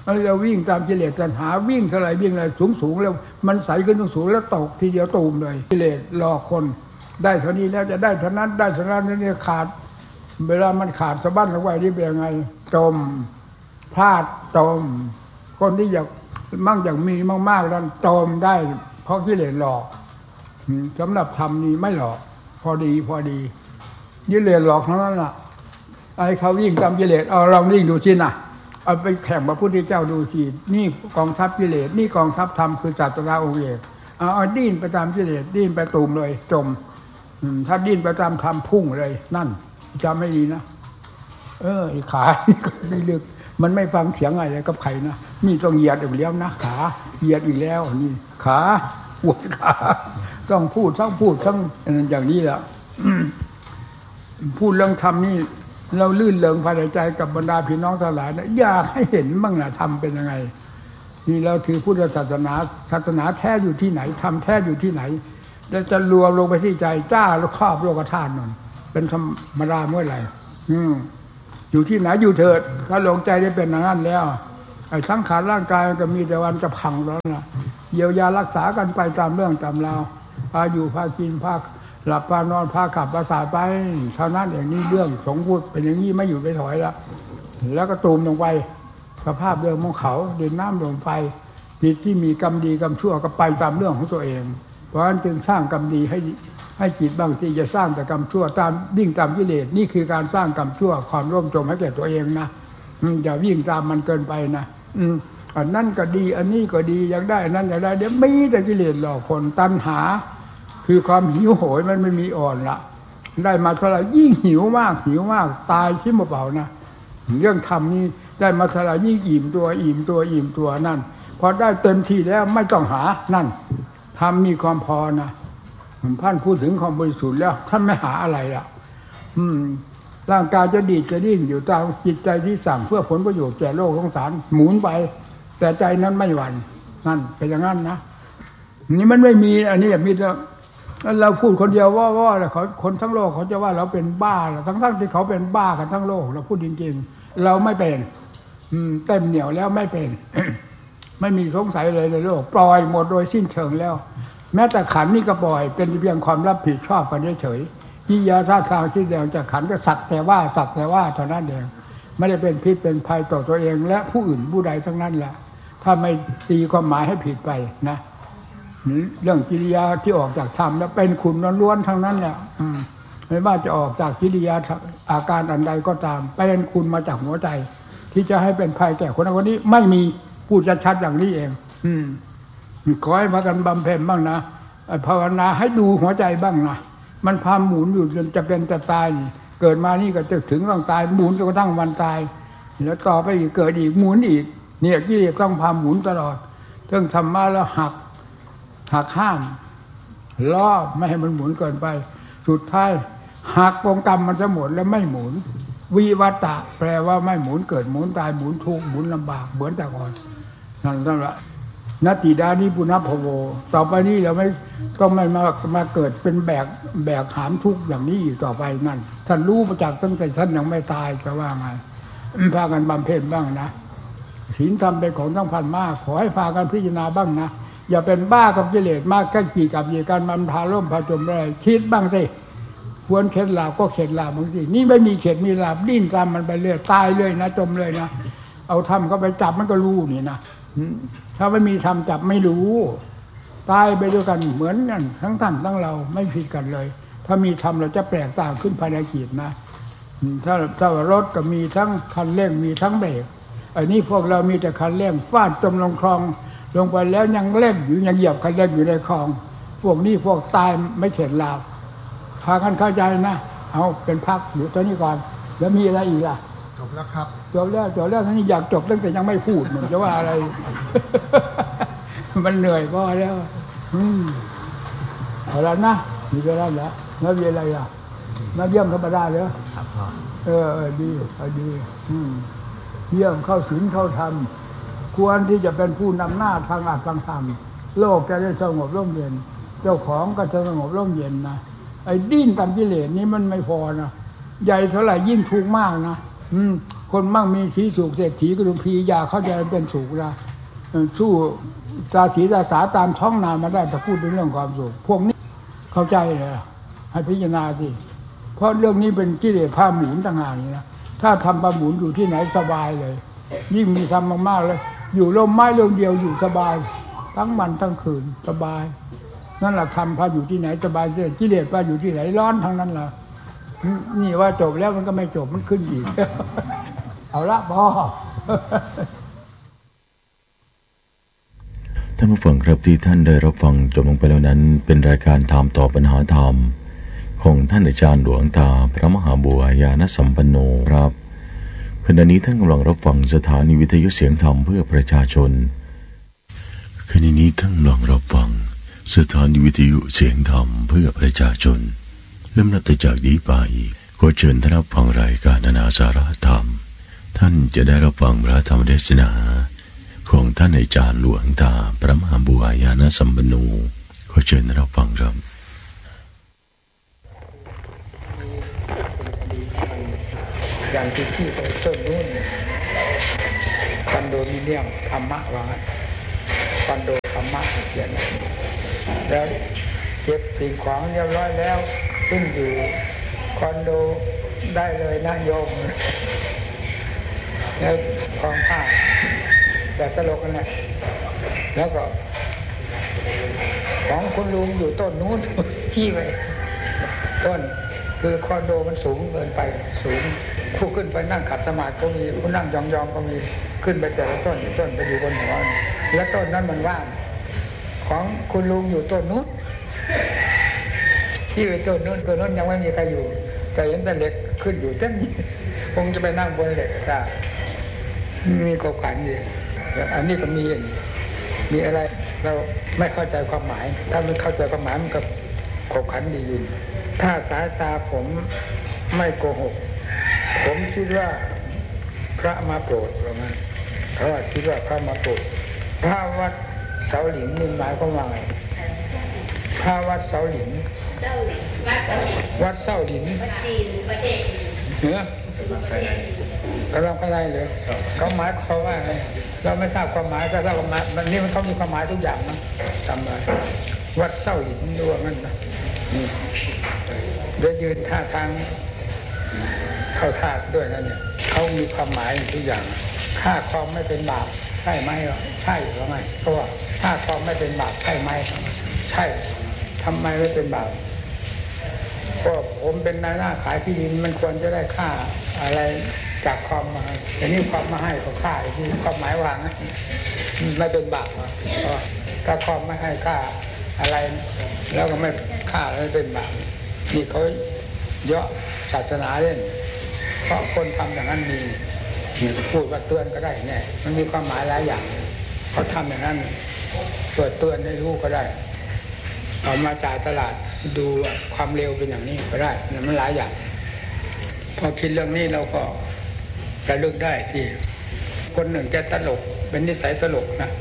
เราวิ่งตามกิเลสตัณหาวิ่งเท่าไหร่วิ่งอะไรสูงสูงแล้วมันใสขึ้นสูงแล้วตกทีเดียวตูมเลยกิเลสหลอกคนได้เท่านี้แล้วจะได้เท่านั้นได้เท่านั้นนี่ขาดเวลามันขาดสะบั้นลงไปนี่เป็นยังไงจมพลาดจมคนที่อยากมั่งอยากมีมากๆนั้นจมได้เพราะกิเลสหลอกสำหรับธรรมนี่ไม่หลอกพอดีพอดีกิเลสหลอกทั้งนั้นล่ะไอ้เขาวิ่งตามกิเลสเอาลองวิ่งดูสินะเอาไปแข่งพระพุทธเจ้าดูสินี่กองทัพกิเลสนี่กองทัพธรรมคือศาสนาองค์เอกเอาเอาดิ้นไปตามกิเลสดิ้นไปตูมเลยจมถ้าดิ้นไปตามธรรมพุ่งเลยนั่นจำไม่ดีนะเออไอ้ขาก็ไม่ลึกมันไม่ฟังเสียงอะไรกับใครนะนี่ต้องเหยียดอีกแล้วนะขาเหยียดอีกแล้วนี่ขาปวดขาต้องพูดทั้งพูดทั้งอย่างนี้แหละพูดเรื่องธรรมนี่เราลื่นเริงภายในใจกับบรรดาพี่น้องทั้งหลายนะอยากให้เห็นบ้างนะธรรมเป็นยังไงนี่เราถือพุทธศาสนาศาสนาแท้อยู่ที่ไหนธรรมแท้อยู่ที่ไหนแล้วจะรวมลงไปที่ใจจ้าแล้วครอบโลกธาตุนั่นเป็นธรรมดาเมื่อไหร่อืมอยู่ที่ไหนอยู่เถิดถ้าลงใจได้เป็นอย่างนั้นแล้วไอ้สังขารร่างกายมันก็มีแต่วันจะพังแล้วนะเยียวยารักษากันไปตามเรื่องตามราวพาอยู่พากินพาหลับพานอนพาขับประสาทไปเท่านั้นอย่างนี้เรื่องสงพูดเป็นอย่างนี้ไม่อยู่ไปถอยแล้วแล้วก็ตูมลงไปสภาพเรื่องของเขาเดินน้ำลมไฟจิตที่มีกรรมดีกรรมชั่วก็ไปตามเรื่องของตัวเองเพราะฉะนั้นจึงสร้างกรรมดีให้ให้จิตบางทีจะสร้างแต่กรรมชั่วตามวิ่งตามกิเลสนี่คือการสร้างกรรมชั่วความร่มจมให้แก่ตัวเองนะอย่าวิ่งตามมันเกินไปนะอันนั้นก็ดีอันนี้ก็ดีอยากได้อันนั้นอยากได้เดี๋ยวมีแต่กิเลสหลอกคนตัณหาคือความหิวโหยมันไม่มีอ่อนละได้มาเท่าไหร่ยิ่งหิวมากหิวมากตายชิมเปล่านะเรื่องธรรมนี้ได้มาเท่าไหร่ยิ่งอิ่มตัวอิ่มตัวอิ่มตัวนั่นพอได้เต็มที่แล้วไม่ต้องหานั่นธรรมมีความพอนะท่านพูดถึงความบริสุทธิ์แล้วท่านไม่หาอะไรละอืมร่างกายจะดีดจะดิ้นอยู่ตามจิตใจที่สั่งเพื่อผลประโยชน์แก่โลกสงสารหมุนไปแต่ใจนั้นไม่หวั่นนั่นเป็นอย่างนั้นนะนี่มันไม่มีอันนี้มีแต่เราพูดคนเดียวว่าว่าเขาคนทั้งโลกเขาจะว่าเราเป็นบ้าทั้งทั้งที่เขาเป็นบ้ากันทั้งโลกเราพูดจริงๆเราไม่เป็นอืมเต็มเหนียวแล้วไม่เป็น ไม่มีสงสัยเลยในโลกปล่อยหมดโดยสิ้นเชิงแล้วแม้แต่ขันนี่ก็ปล่อยเป็นเพียงความรับผิดชอบกันเฉยๆกิริยาท่าทางที่แดงจากขันก็สักแต่ว่าสักแต่ว่าเท่านั้นเองไม่ได้เป็นพิษเป็นภัยต่อตัวเองและผู้อื่นผู้ใดทั้งนั้นแหละถ้าไม่ตีความหมายให้ผิดไปนะเรื่องกิริยาที่ออกจากธรรมแล้วเป็นคุณล้วนๆทั้งนั้นแหละไม่ว่าจะออกจากกิริยาอาการอันใดก็ตามเป็นคุณมาจากหัวใจที่จะให้เป็นภัยแก่คนนั้นคนนี้ไม่มีพูดชัดๆอย่างนี้เองอืมขอให้พากันบำเพ็ญบ้างนะภาวนาให้ดูหัวใจบ้างนะมันพาหมุนอยู่จนจะเป็นจะตายเกิดมานี่ก็จะถึงต้องตายหมุนจนกระทั่งวันตายแล้วต่อไปอีกเกิดอีกหมุนอีกเนี่ยกิเลสต้องพาหมุนตลอดเรื่องธรรมะแล้วหักหักห้ามล้อไม่ให้มันหมุนเกินไปสุดท้ายหักวงกรรมมันจะหมดแล้วไม่หมุนวิวัตตะแปลว่าไม่หมุนเกิดหมุนตายหมุนทุกข์หมุนลำบากเหมือนแต่ก่อนนั่นนั่นแหละนัตติดานิปุณพโวต่อไปนี้เราไม่ต้องไม่มามาเกิดเป็นแบกแบกหามทุกข์อย่างนี้อีกต่อไปนั่นท่านรู้มาจากตั้งแต่ท่านยังไม่ตายจะว่าไงพากันบำเพ็ญบ้างนะศีลธรรมเป็นของต้องพันมากขอให้พากันพิจารณาบ้างนะอย่าเป็นบ้ากับกิเลสมากแค่กี่กับกี่กันมันพาล่มพาจมอะไรคิดบ้างสิควรเข็ดหลาบก็เข็ดหลาบบางทีนี่ไม่มีเข็ดมีหลาบดิ้นตามมันไปเรื่อยตายเลยนะจมเลยนะเอาทำก็ไปจับมันก็รู้นี่นะถ้าไม่มีทำจับไม่รู้ตายไปด้วยกันเหมือนกันทั้งท่านทั้งเราไม่ผิดกันเลยถ้ามีทำเราจะแปลกต่างขึ้นภายในจิตนะถ้าถ้ารถก็มีทั้งคันเร่งมีทั้งเบรกอันนี้พวกเรามีแต่คันเร่งฟาดจมลงคลองลงไปแล้วยังเล่นอยู่ยังเหยียบคันเร่งอยู่ในคลองพวกนี้พวกตายไม่เข็ดหลาบพากันเข้าใจนะเอาเป็นพักอยู่ตอนนี้ก่อนแล้วมีอะไรอีกล่ะจบแล้วครับจบแล้วจบแล้วท่านนี่อยากจบตั้งแต่ยังไม่พูดเหมือนจะว่าอะไร มันเหนื่อยพอแล้วอืมเอาละนะมีเวลาแล้วแล้วมีอะไรอ่ะมาเยี่ยมธรรมดาเหรอครับพ่อเออเออดีเออดีอืมเยี่ยมเข้าศีลเข้าธรรมควรที่จะเป็นผู้นำหน้าทางอัตถธรรมโลกจะได้สงบร่มเย็นเจ้าของก็จะสงบร่มเย็นนะไอ้ดิ้นตามกิเลสนี้มันไม่พอนะใหญ่เท่าไหร่ยิ่งทุกข์มากนะอืมคคนมั่งมีสีสุขเศรษฐีกรุพียาเขาจะเป็นสุขนะสู้ตาสีตาสาตามท้องนามาได้จะพูดเรื่องความสุขพวกนี้เข้าใจเลยให้พิจารณาสิเพราะเรื่องนี้เป็นกิเลสผ้าหมุนต่างหากนี่นะถ้าทำผ้าหมุนอยู่ที่ไหนสบายเลยยิ่งมีทำมากๆเลยอยู่ร่มไม้ร่มเดียวอยู่สบายทั้งวันทั้งคืนสบายนั่นแหละทำผ้าอยู่ที่ไหนสบายเลยกิเลสผ้าอยู่ที่ไหนร้อนทั้งนั้นแหละนี่ว่าจบแล้วมันก็ไม่จบมันขึ้นอีก เอาละพอท่านผู้ฟังครับที่ท่านได้รับฟังจบลงไปแล้วนั้นเป็นรายการถามตอบปัญหาธรรมของท่านอาจารย์หลวงตาพระมหาบัวญาณสัมปันโนครับขณะนี้ท่านกำลังรับฟังสถานีวิทยุเสียงธรรมเพื่อประชาชนขณะนี้ท่านกำลังรับฟังสถานีวิทยุเสียงธรรมเพื่อประชาชนลำดับต่อจากนี้ไปขอเชิญท่านรับฟังรายการนานาสาระธรรมท่านจะได้รับฟังพระธรรมเทศนาของท่านอาจารย์หลวงตาพระมหาบัวญาณสัมปันโนขอเชิญท่านรับฟังครับอย่างที่ที่ไปต้นนู้นคอนโดมิเนียมธรรมะว่าคอนโดธรรมะเขียนแล้วเก็บสิ่งของเรียบร้อยแล้วขึ้นอยู่คอนโดได้เลยนะโยมแล้วกองผ้าแบบตลกกันแหละแล้วก็ของคุณลุงอยู่ต้นนู้นชี้ไว้ต้นคือคอนโดมันสูงเกินไปสูงผู้ขึ้นไปนั่งขัดสมาธิก็มีผู้นั่งยองๆก็มีขึ้นไปแต่ละต้นต้นไปอยู่บนหัวแล้วต้นนั้นมันว่างของคุณลุงอยู่ต้นนู้นที่ไปต้นนู้นต้นนู้นยังไม่มีใครอยู่แต่เห็นแต่เหล็กขึ้นอยู่เต็มคงจะไปนั่งบนเหล็กจ้ะมีกบขันอยู่อันนี้ก็มีมีอะไรเราไม่เข้าใจความหมายถ้าไม่เข้าใจความหมายมันก็กบขันดีอยู่ถ้าสายตาผมไม่โกหกผมคิดว่าพระมาโปรดประมาณเพราะว่าคิดว่าพระมาโปรดพระวัดเสาหลินนี่หมายความว่าไงพระวัดเสาหลินวัดเสาหลินวัดจีนประเทศเหนือกำลังอะไรเลยเขาหมายเขาว่าไงเราไม่ทราบความหมายก็ทราบความหมายมันนี่มันเขามีความหมายทุกอย่างนะทำอะไรวัดเสาหลินดูว่างั้นนะเดินยืนท่าทางเข้าท่าด้วยนั่นเนี่ยเขามีความหมายทุกอย่างฆ่าความไม่เป็นบาปใช่ไหมใช่หรือไม่เพราะว่าฆ่าความไม่เป็นบาปใช่ไหมใช่ทำไมไม่เป็นบาปก็ผมเป็นนายหน้าขายที่ดินมันควรจะได้ค่าอะไรจากความมาแต่นี่ความมาให้ก็ค่าที่ความหมายวางนะไม่เป็นบาปถ้าความไม่ให้ค่าอะไรแล้วก็ไม่ค่าไม่เป็นบาปนี่เขาเยาะศาสนาเล่นเพราะคนทำอย่างนั้นมีพูดว่าเตือนก็ได้แน่มันมีความหมายหลายอย่างเขาทำอย่างนั้นเปิดเตือนให้รู้ก็ได้เอามาจ่ายตลาดดูความเร็วเป็นอย่างนี้ก็ได้มันหลายอย่างพอคิดเรื่องนี้เราก็ระลึกได้ที่คนหนึ่งจะตลกเป็นนิสัยตลกนะ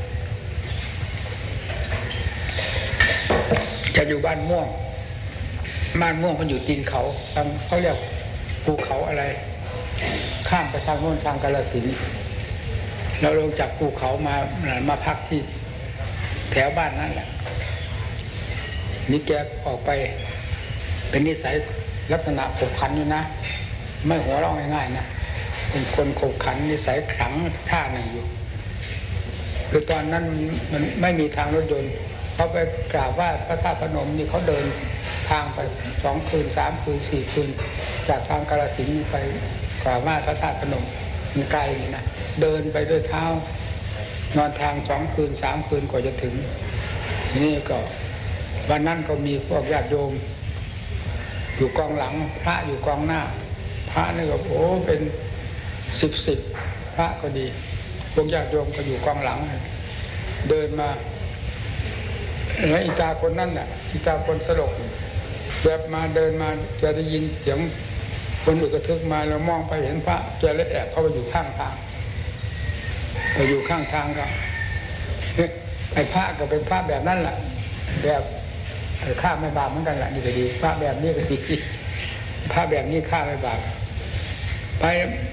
จะอยู่บ้านม่วงบ้านม่วงมันอยู่ตีนเขาทางเขาเรียกภูเขาอะไรข้ามไปทางโน้นทางกาฬสินธุ์เราลงจากภูเขามามาพักที่แถวบ้านนั่นแหละนี่แกออกไปเป็นนิสัยลักษณะขบขันอยู่นะไม่หัวเราะง่ายๆนะเป็นคนขบขันนิสัยขลังท่าหนึ่งอยู่คือตอนนั้นมันไม่มีทางรถยนต์เขาไปกราบว่าพระธาตุพนมนี่เขาเดินทางไปสองคืนสามคืนสี่คืนจากทางกาฬสินธุ์ไปกราบว่าพระธาตุพนมมันไกลนี่นะเดินไปด้วยเท้านอนทางสองคืนสามคืนกว่าจะถึงนี่ก็วันนั้นก็มีพวกญาติโยมอยู่กองหลังพระอยู่กองหน้าพระนี่ก็โอ้เป็นสิบสิบพระก็ดีพวกญาติโยมก็อยู่กองหลังเดินมาแล้วอีกาคนนั่นน่ะอีกาคนสลบแบบมาเดินมาจะได้ยินเสียงคนอึกระทึกมาเรามองไปเห็นพระจะเลยแอบเข้าไปอยู่ข้างทางไปอยู่ข้างทางก็ไอ้พระก็เป็นพระแบบนั้นแหละแบบฆ่าไม่บาปเหมือนกันแหละนี่ก็ดีพระแบบนี้ก็ดีพระแบบนี้ฆ่าไม่บาปไป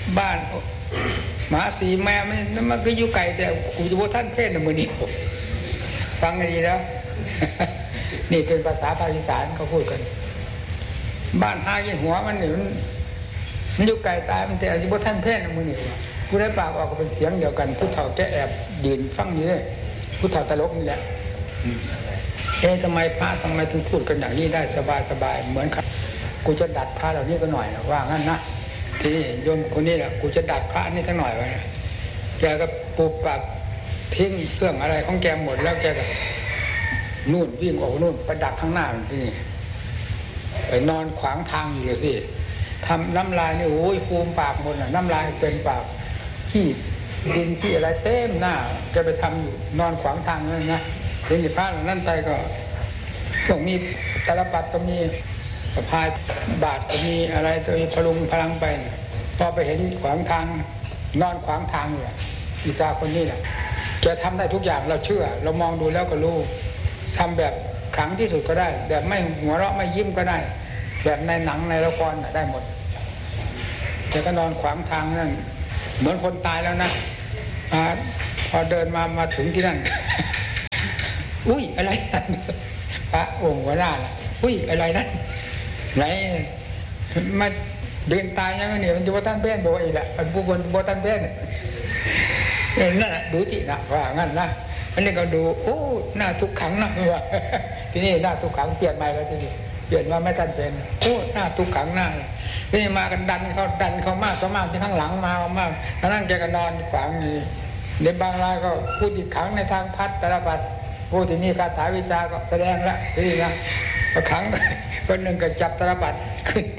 บ้านหมาสีแม่มันมันก็อยู่ไกลแต่กูจะว่าท่านเพศน่ะมื้อนี้ฟังให้ดีแล้วนี่เป็นภาษาภาคอีสานเขาพูดกันบ้านหากินหัวมันนี่มันมันอยู่ไกลตายมันแต่อาจจะบ่ท่านเพศน่ะมื้อนี้ผู้ได้ปากออกก็เป็นเสียงเดียวกันผู้เฒ่าแกแอบยืนฟังอยู่เลยผู้เฒ่าตลกนี่แหละเอ๊ะทำไมพระทำไมถึงพูดกันอย่างนี้ได้สบายๆเหมือนกันกูจะดัดพระเหล่านี้ก็หน่อยนะว่างั้นนะทีนี้โยมคนนี้แหละกูจะดัดพระนี่สักหน่อยไว้แกก็ปูปรับทิ้งเครื่องอะไรของแกหมดแล้วแกก็นู่นวิ่งออกนู่นไปดักข้างหน้าที่นี่ไปนอนขวางทางอยู่เลยสิทำน้ำลายนี่โอ้ยฟูมปากหมดน่ะน้ำลายเต็มปากขี้ดินที่อะไรเต็มหน้าแกไปทำอยู่นอนขวางทางนั่นนะเห็นพระนั่นไปก็ต้องมีตาลปัดก็มีสะพายบาทก็มีอะไรตัวพลุงพลังไปพอไปเห็นขวางทางนอนขวางทางอยู่อีตาคนนี้แหละแกทำได้ทุกอย่างเราเชื่อเรามองดูแล้วก็รู้ทำแบบขลังที่สุดก็ได้แบบไม่หัวเราะไม่ยิ้มก็ได้แบบในหนังในละครได้หมดแกก็นอนขวางทางนั่นเหมือนคนตายแล้วนะพอเดินมามาถึงที่นั่นอุ้ยอะไรนั่นพระองค์หัวหน้าล่ะอุ้ยอะไรนั่นไหนมาเดินตายยังไงเนี่ยมันจะว่าท่านเบ้นบอกอีกแหละมันบุคคลบอกท่านเบ้นนั่นแหละดูจินะว่างั้นนะอันนี้ก็ดูโอ้หน้าทุกขังนะว่าที่นี่หน้าทุกขังเปลี่ยนใหม่แล้วที่นี่เปลี่ยนมาไม่ท่านเป็นโอ้หน้าทุกขังหน้าที่นี่มากันดันเขาดันเขามากเขามากที่ข้างหลังมามากแล้วนั่งแกก็นอนขวางนี่ในบางรายก็พูดอีกขังในทางพัดตระบัดพูดที่นี่คาถาวิชาก็แสดงแล้วที่นี่นะขังคนหนึ่งก็จับตระบัดขึ้น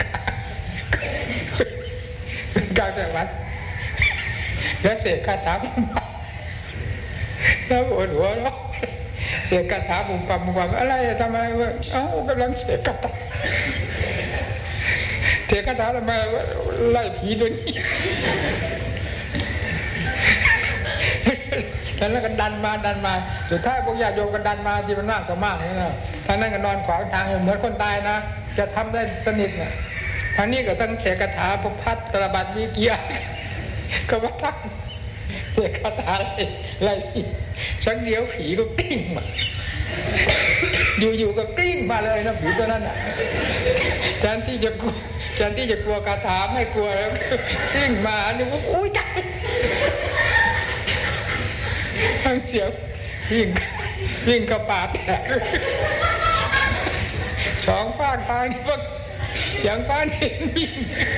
กลางจังหวัดแล้วเสกคาถาแล้วปวดหัวแล้วเสกคาถาบุ๋มปั๊มบุ๋มปั๊มอะไรทำไมวะเอ้ากำลังเสกคาถาเสกคาถาทำไมไล่ผีตัวนี้แล้วก็ดันมาดันมาสุดท้ายพวกญาติโยมก็ดันมาที่มันมากต่อมากนี่นะทางนั้นก็นอนขวางทางเหมือนคนตายนะจะทำได้สนิทนะทางนี้ก็ต้องเสกคาถาพกพัดตระบัดมีเกียร์ก็ว่าทักเสกคาถาอะไรอะไรสักเดียวผีก็กลิ้งมาอยู่ๆก็กลิ้งมาเลยนะผีตัวนั้นอ่ะแทนที่จะแทนที่จะกลัวคาถาไม่กลัวแล้วกลิ้งมาอันนี้ว่าอุ้ยตายทั้งเสียงวิ่งวิ่งกระปาดแตกสองฟาดทางนี่ว่าเสียงฟ้านี่วิ่ง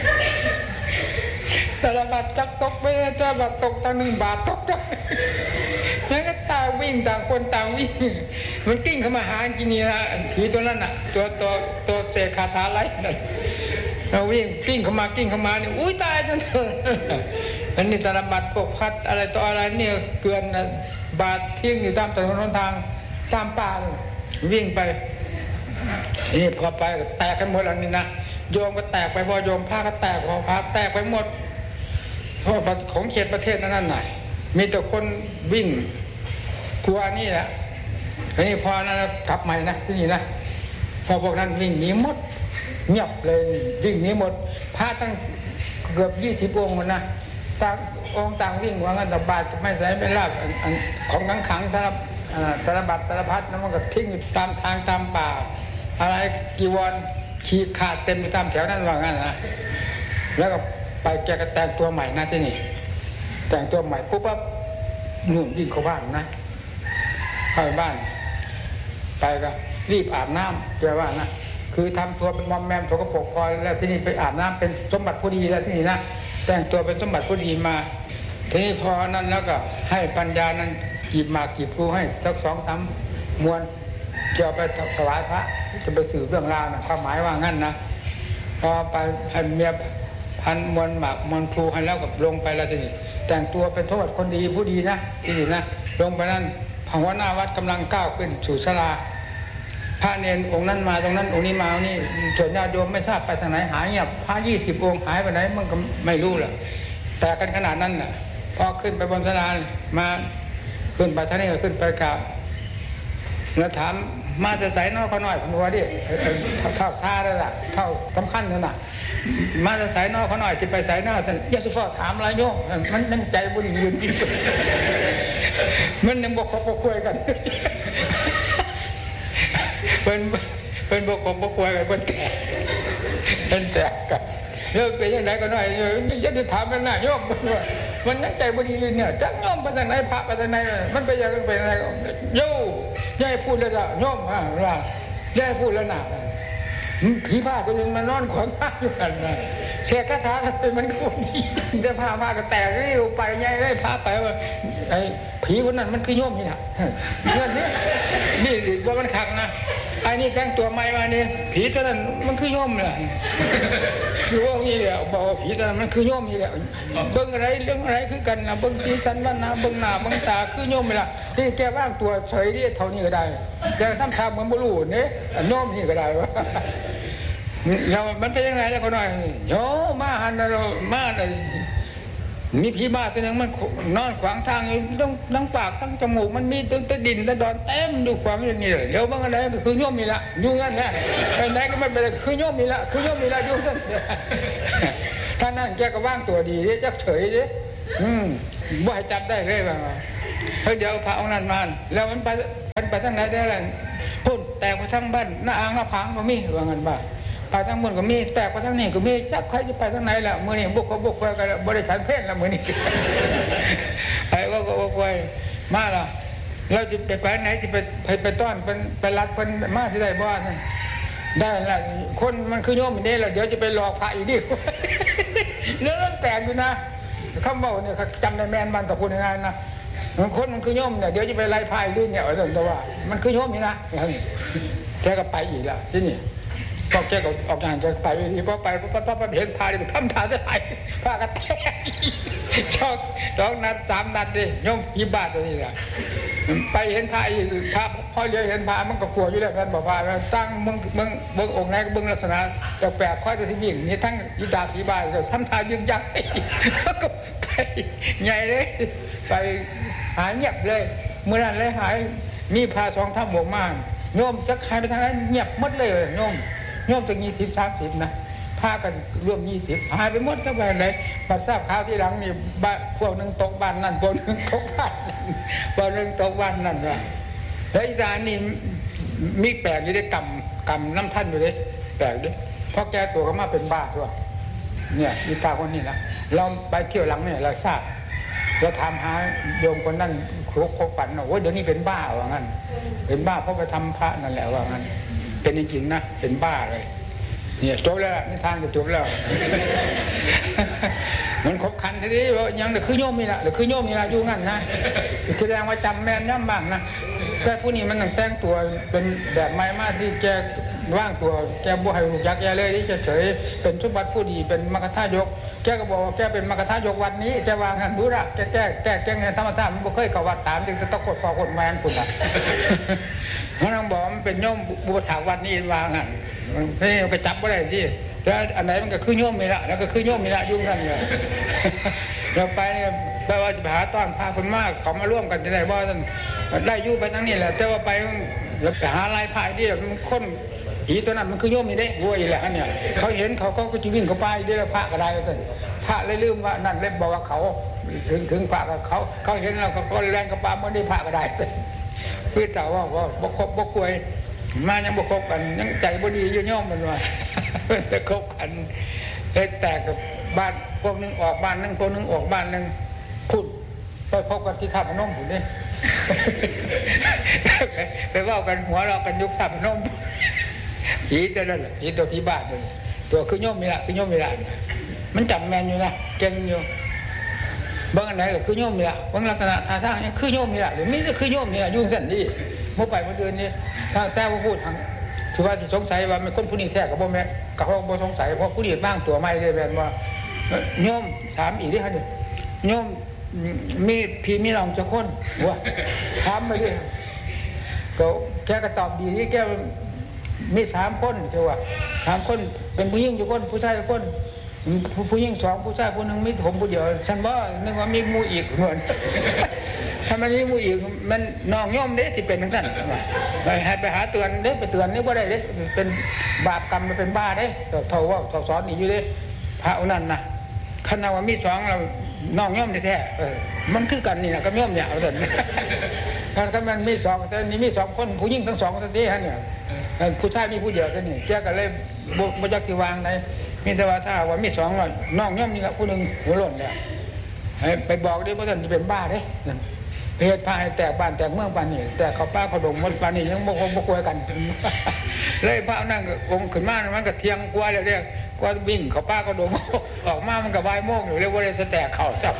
แต่ละบาทจักตกไปแต่บาทตกตั้งหนึ่งบาทตกตั้งแล้วก็ตาวิ่งต่างคนต่างวิ่งมันกิ้งเข้ามาหาจริงๆนะผีตัวนั้นน่ะตัวตัวตัวเสกคาถาไล่นั่นเราวิ่งกิ้งเข้ามากิ้งเข้ามาเนี่ยอุ้ยตายจนอันนี้ตาลบัตรพวกพัดอะไรต่ออะไรเนี่ยเกลือนบาททิ้งอยู่ตามถนนทางตามป่าวิ่งไปนี่พอไปแตกกันหมดอันนี้นะโยมก็แตกไปพอโยมผ้าก็แตกพอผ้าแตกไปหมดเพราะของเขตประเทศนั้นน่ะมีแต่คนวิ่งกลัวนี่แหละอันนี้พอนั้นกลับใหม่นะที่นี่นะพอพวกนั้นวิ่งหนีหมดเงียบเลยวิ่งหนีหมดพระตั้งเกือบยี่สิบองค์มันนะต่างองค์ต่างวิ่งว่างั้นแต่บาทไม่ใส่ไม่ลาบของขังขังสารสารบัตรสารพัดนั้นมันก็ทิ้งตามทางตามป่าอะไรกีวรขีดขาดเต็มไปตามแถวนั้นว่างั้นนะแล้วก็ไปแกก็แต่งตัวใหม่นะที่นี่แต่งตัวใหม่ปุ๊บปั๊บนุ่นวิ่งเข้าบ้านนะเข้าบ้านไปก็รีบอาบน้ำแกว่านะคือทำตัวเป็นมอมแมมสกปรกพอแล้วที่นี่ไปอาบน้ำเป็นสมบัติผู้ดีแล้วที่นี่นะแต่งตัวเป็นสมบัติผู้ดีมาทีนี้พอนั้นแล้วก็ให้ปัญญานั้นกีบหมากกีบครูให้สักสองสามมวนเกี่ยวไปถวายพระจะไปสื่อเรื่องราวนะความหมายว่างั้นนะพอไปให้เมียพันมวนหมากมวนครูให้แล้วกับลงไปแล้วทีนี้แต่งตัวเป็นโทษคนดีผู้ดีนะที่นี่นะลงไปนั้นพระหัวหน้าวัดกำลังก้าวขึ้นสู่ศาลาพระเนรองค์นั้นมาตรงนั้นองค์นี้มานี่ส่วนญาติโยมไม่ทราบไปทางไหนหายเงียบพระยี่สิบองค์หายไปไหนมันก็ไม่รู้แหละแต่กันขนาดนั้นน่ะพอขึ้นไปบนศาลามาขึ้นไปท่านนี้ก็ขึ้นไปกราบแล้วถามมาจะใส่นอกเขาหน่อยผมว่าดิเท่าเท่าท่าแล้วล่ะเท่าสำคัญนั่นน่ะมาจะใส่นอกเขาหน่อยจะไปใส่นอกแต่ยาสุฟอถามอะไรโยมมันนั่งใจบุญยืนกินมันยังบกบกคุยกันเป็นเป็นบกบกคุยกันเป็นแก่เป็นแตกกันเลิกไปยังไงก็หน่อยยังจะถามมันน่ะโยมมันนั่งใจบุญยืนเนี่ยจักโยมไปทางไหนพระไปทางไหนมันไปยังไปอะไรโย่ย่ายพูดแล้วก็โยมอ่ะว่าย่ายพูดแล้วน่ะผีผ้าตัวนึงมันนอนขวางทางอยู่กันนะเสกคาถาเป็นมันก็มีแต่ผ้าผ้าก็แตกเร็วไปย่ายได้พาไปว่าไอ้ผีคนนั้นมันคือโยมนี่นะเรื่องนี้นี่ว่ามันขังนะไอ้นี่แต่งตัวใหม่มาเนี่ยผีตัวนั้นมันคือโยมเลยคือว่านี่แหละบอกว่าผีตัวนั้นมันคือโยมนี่แหละเบิ้งอะไรเรื่องอะไรคือกันนะเบิ้งสีสันวันนะเบิ้งหน้าเบิ้งตาคือโยมนี่แหละที่แกว่างตัวเฉยที่เท่านี้ก็ได้แต่ทำทางเหมือนบุรุษเนี่ยโยมนี่ก็ได้วะเรามันเป็นยังไงแล้วก็หน่อยโยมาหันเรามาเลยมีผีบ้าตัวนึงมันนอนขวางทางอยู่ต้องทั้งปากทั้งจมูกมันมีตั้งแต่ดินแต่ดอนเต็มดูขวางอย่างนี้เลยเดี๋ยวบางอะไรก็คือโยมมีละยุ่งงั้นแหละไอ้ไหนก็ไม่เป็นคือโยมมีละคือโยมมีละยุ่งงั้นท่านนั่นแกก็ว่างตัวดีดิจักเฉยดิอืมบ่ให้จับได้เลยว่าเฮ้ยเดี๋ยวพระองค์นั้นมาแล้วมันไปมันไปทางไหนได้ล่ะพุ่นแตกไปทั้งบ้านหน้าอ่างหน้าพังก็มีว่างั้นบ้าไปทั้งบนก็มีแตกไปทั้งนี้ก็มีจักใครจะไปทางไหนล่ะมื้อนี้บุกก็บุกไปกันบ่ได้ฉันเพลละมื้อนี้ไอ้ว่าก็ว่าไปมาล่ะเราจะไปไปไหนจะไปไปไปต้อนเป็นไปรัดเพิ่นมาสิได้บ่นั่นได้ล่ะคนมันคือโยมนี่แหละเดี๋ยวจะไปหลอกพระอีกดิเรื่องแปลกอยู่นะคำเว้าเนี่ยจำได้แม่นบ้านตะพูดง่ายๆนะคนมันคือโยมเนี่ยเดี๋ยวจะไปไล่พายลื่นเนี่ยเอาแต่ว่ามันคือโยมนี่นะแกก็ไปอีกแล้วที่นี่พอแกก็ออกงานจะไปอีกพอไปพอพอเห็นพายทำท่าจะไปพากันแตกชอบสองนัดสามนัดดิโยมยี่บาทตัวนี้แหละไปเห็นพายพระพอเลี้ยวเห็นพายมันก็กลัวอยู่แล้วกันบอกว่าตั้งมึงมึงเบิ้งองค์ไหนก็เบิ้งลักษณะแปลกๆค่อยจะที่ยิ่งนี่ทั้งยีดาสีบาทก็ทำท่ายึกยักก็ไปใหญ่เลยไปหายเงียบเลยเมื่อนั้นเลยหายมีพาสองท่าบวกมากโยมจะหายไปทางนั้นเงียบหมดเลยโยมโยมตั้งยี่สิบสามสิบนะพากันร่วมยี่สิบหายไปหมดทั้งไปเลยมาทราบข่าวที่หลังนี่บ้านพวกหนึ่งตกบ้านนั่นพวกหนึ่งตกบ้านพวกหนึ่งตกบ้านนั่นว่ะแล้วอีสานนี่มีแปลกอยู่ได้กำกำน้ำท่านอยู่เลยแปลกด้วยเพราะแกตัวก็มาเป็นบ้าด้วยเนี่ยอีตาคนนี้นะเราไปเที่ยวหลังเนี่ยเราทราบเราถามหาโยมคนนั้นโคกโคกฝันว่าเดี๋ยวนี้เป็นบ้าว่างั้นเป็นบ้าเพราะไปทำพระนั่นแหละว่างั้นเป็นจริงๆนะเป็นบ้าเลยเนี่ยจบแล้วนิทานก็จบแล้วมันครบคันทีนี้ยังเด็กคือโยมมีละหรือคือโยมมีละอยู่งั้นนะแสดงว่าจำแม่นย่ำบ้างนะแต่ผู้นี้มันแต่งตัวเป็นแบบไม้มากที่แกว่างตัวแกบ่ให้ลูกยักษ์แกเลยที่จะเฉยเป็นสมบัติผู้ดีเป็นมรรคทายกแกก็บอกว่าแกเป็นมรรคทายกวัดนี้แกวางกันดูละแกแก้แก้แก้เงินธรรมชาติมันบ่เคยเข้าวัดตามจึงจะต้องกดพอกดแมนคุณละมันต้องบอกมันเป็นโยมบุปถาวัดนี้วางกันนี่ไปจับก็ได้ที่แล้วอันไหนมันก็คือโยมมีละแล้วก็คือโยมมีละยุ่งกันเลยเราไปแปลว่าจะหาต้อนพาคนมากเขามาร่วมกันจะได้ว่าท่านได้ยุ่ไปทั้งนี้แหละแต่ว่าไปเราไปหาลายพายที่มันค้นผีตัวนั้นมันคือโยมนี่ได้วัวอีแหละเนี่ยเขาเห็นเขาก็จะวิ่งเข้าไปได้แล้วพระก็ได้ท่านพระเลยลืมว่านั่นเลยบอกว่าเขาถึงถึงพระกับเขาเขาเห็นเราก็แรงกระปามันได้พระก็ได้พี่แต่ว่าก็บกคบบกควยมายังบกคบกันยังใจบดีอยู่ย่อมมันว่าจะคบกันเลยแตกกับบ้านพวกนึงออกบ้านนึงพวกนึงออกบ้านนึงคุณไปพบกันที่ท่าพนมผมนี่ไปว่ากันหัวเรากันยุคท่าพนมผีตัวนั่นแหละผีตัวผีบ้านเลยตัวคือโยมมีละคือโยมมีละมันจำแมนอยู่นะเก่งอยู่บางอันไหนก็คือโยมมีละบางลักษณะท่าทางนี่คือโยมมีละหรือไม่ก็คือโยมมีละยุ่งกันนี่เมื่อไปเมื่อเดือนนี้ถ้าแต่ว่าพูดทางถือว่าสงสัยว่าเป็นคนผู้นี้แท้กับพ่อแม่กับพ่อบ่สงสัยเพราะผู้นี้บ้างตัวไม่ได้แบบว่าโยมถามอีกดิฮะเนี่ยโยมมีพี่มีน้องจะคนวะถามไปดิก็แกก็ตอบดีที่แกมีสามคนเจ้าว่าสามคนเป็นผู้หญิงทุกคนผู้ชายทุกคนผู้หญิงสองผู้ชายผู้หนึ่งมีผมผู้เดียวฉันว่านึกว่ามีมูอีกเหมือนถ้ามันมีผู้อีกมันน้องย่อมเด้ที่เป็นทั้งนั้นไปหาไปหาเตือนเด้ไปเตือนนี่บ่ได้เด้เป็นบาปกรรมมันเป็นบ้าเด้เท่าว่าสอนนี่อยู่เด้พระนั่นนะขณะว่ามีสองเราน้องย่อมแท้ๆเออมันคือกันนี่นะก็ย่อมเนี่ยเอาเดินถ้าถ้ามันมีสองแต่นี่มีสองคนผู้หญิงทั้งสองทันทีฮะเนี่ยผู้ชายมีผู้เดียวกันนี่แกก็เลยบ่จักสิวางได้มีแต่ว่าถ้าว่ามีสองแล้วน้องย่อมนี่ละผู้นึงหัวหล่นแล้วไปบอกดิว่าท่านจะเป็นบ้าเด้เพศพายแตกบ้านแตกเมืองปานนี่แต่เขาป้าเขาดงมันปานนี่ยังบ่คงบ่กลัวกันเลยพระนั่งองค์ขึ้นมามันก็เทียงกลัวแล้วเรียกกลัววิ่งเขาป้าเขาดงออกมามันก็บายโมกอยู่เรียกว่าเลยสแตกเข่าจับ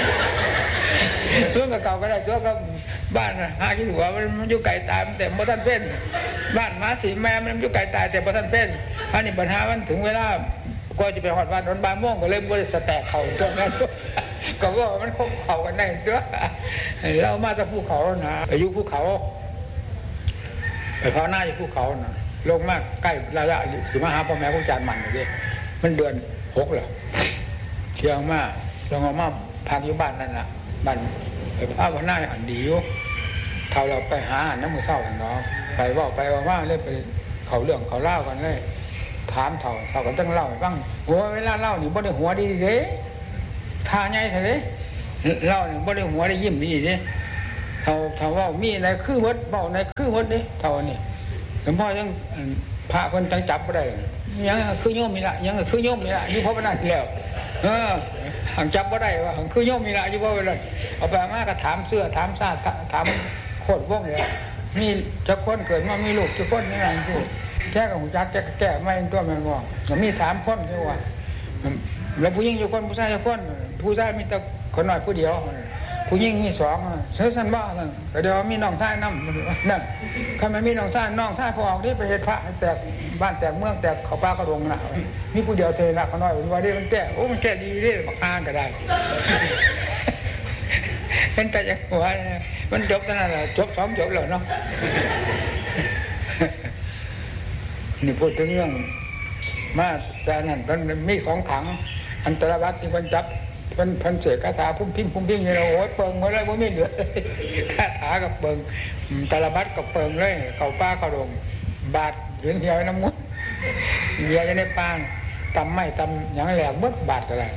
ช่วงกับเก่าก็ได้ช่วงกับบ้านหาที่หัวมันอยู่ไก่ตายแต่บ่ทันเป็นบ้านมาสีแม่มันอยู่ไก่ตายแต่บ่ทันเป็นอันนี้ปัญหามันถึงเวลาก็จะไปหอดวันวันบานม่วงก็เลยบ่ได้สแตกเข่าตัวนั้นก็ว่ามันคบเข่ากันได้เด้อเรามาจากภูเขานะอายุภูเขาไปพาหน้าอยู่ภูเขานะลงมากใกล้ระยะถึงมาหาพ่อแม่ผู้จานมันเลยมันเดือนหกเหรอเชียงมาลงมาพักอยู่บ้านนั่นน่ะบ้านไปพาพ่อหน้าอันดีอยู่เท่าเราไปหาน้ำมือเศร้าอย่างน้องไปว่าไปว่าเลยไปเขาเรื่องเขาเล่ากันเลยถามเท่าเท่ากันต้องเล่าบ้างหัวเวลาเล่านี่บ่ได้หัวดีเด้ท่าใหญ่เด้เล่านี่บ่ได้หัวได้ยิ้มดีเด้เท่าเท่าว่ามีในคือวัดเบาในคือวัดเด้เท่านี้หลวงพ่อยังพระเพิ่นจังจับบ่ได้ยังคือโยมนี่ล่ะยังคือโยมนี่ล่ะอยู่เพราะว่านั่นแล้วเออหังจับบ่ได้ว่าหังคือโยมนี่ล่ะอยู่เพราะว่านั่นเอาไปมาก็ถามเสื้อถามซาถามโคตรวงเลยมีจักคนเกิดมามีลูกจักคนนี่นั่นคือแค่กับหูจักแก่แก่ไม่ตัวมันมองมันมีสามคนใช่ว่าแล้วผู้หญิงอยู่คนผู้ชายอยู่คนผู้ชายมีแต่คนน้อยผู้เดียวผู้หญิงมีสองเสือสันบ้านั่นเดี๋ยวมีน้องชายนั่นนั่นถ้ามันมีน้องชายน้องชายพอออกนี่ไปเหตุพระแตกบ้านแตกเมืองแตกเขาป้ากระดงน่ะมีผู้เดียวเทน่ะคนน้อยว่าได้มันแก่โอ้มันแก่ดีได้บักอ้างก็ได้เป็นแต่ยังหัวมันจบนั่นแหละจบสองจบแล้วเนาะนี่พูดถึงเรื่องมาแต่นั่นมันมีของขังอันตรวัตที่มันจับมันพันเสกคาถาพุ่มพิ้งพุ่มพิ้งนี่เราโอ้ยเปิงมาเลยว่าไม่เหลือคาถากับเปิงตรวัตกับเปิงเลยเขาป้าเขาลงบาดเหรียญเหี่ยวน้ำมุดเหี่ยวในปางตำไม่ตำอย่างแหลกเมื่อบาดอะไร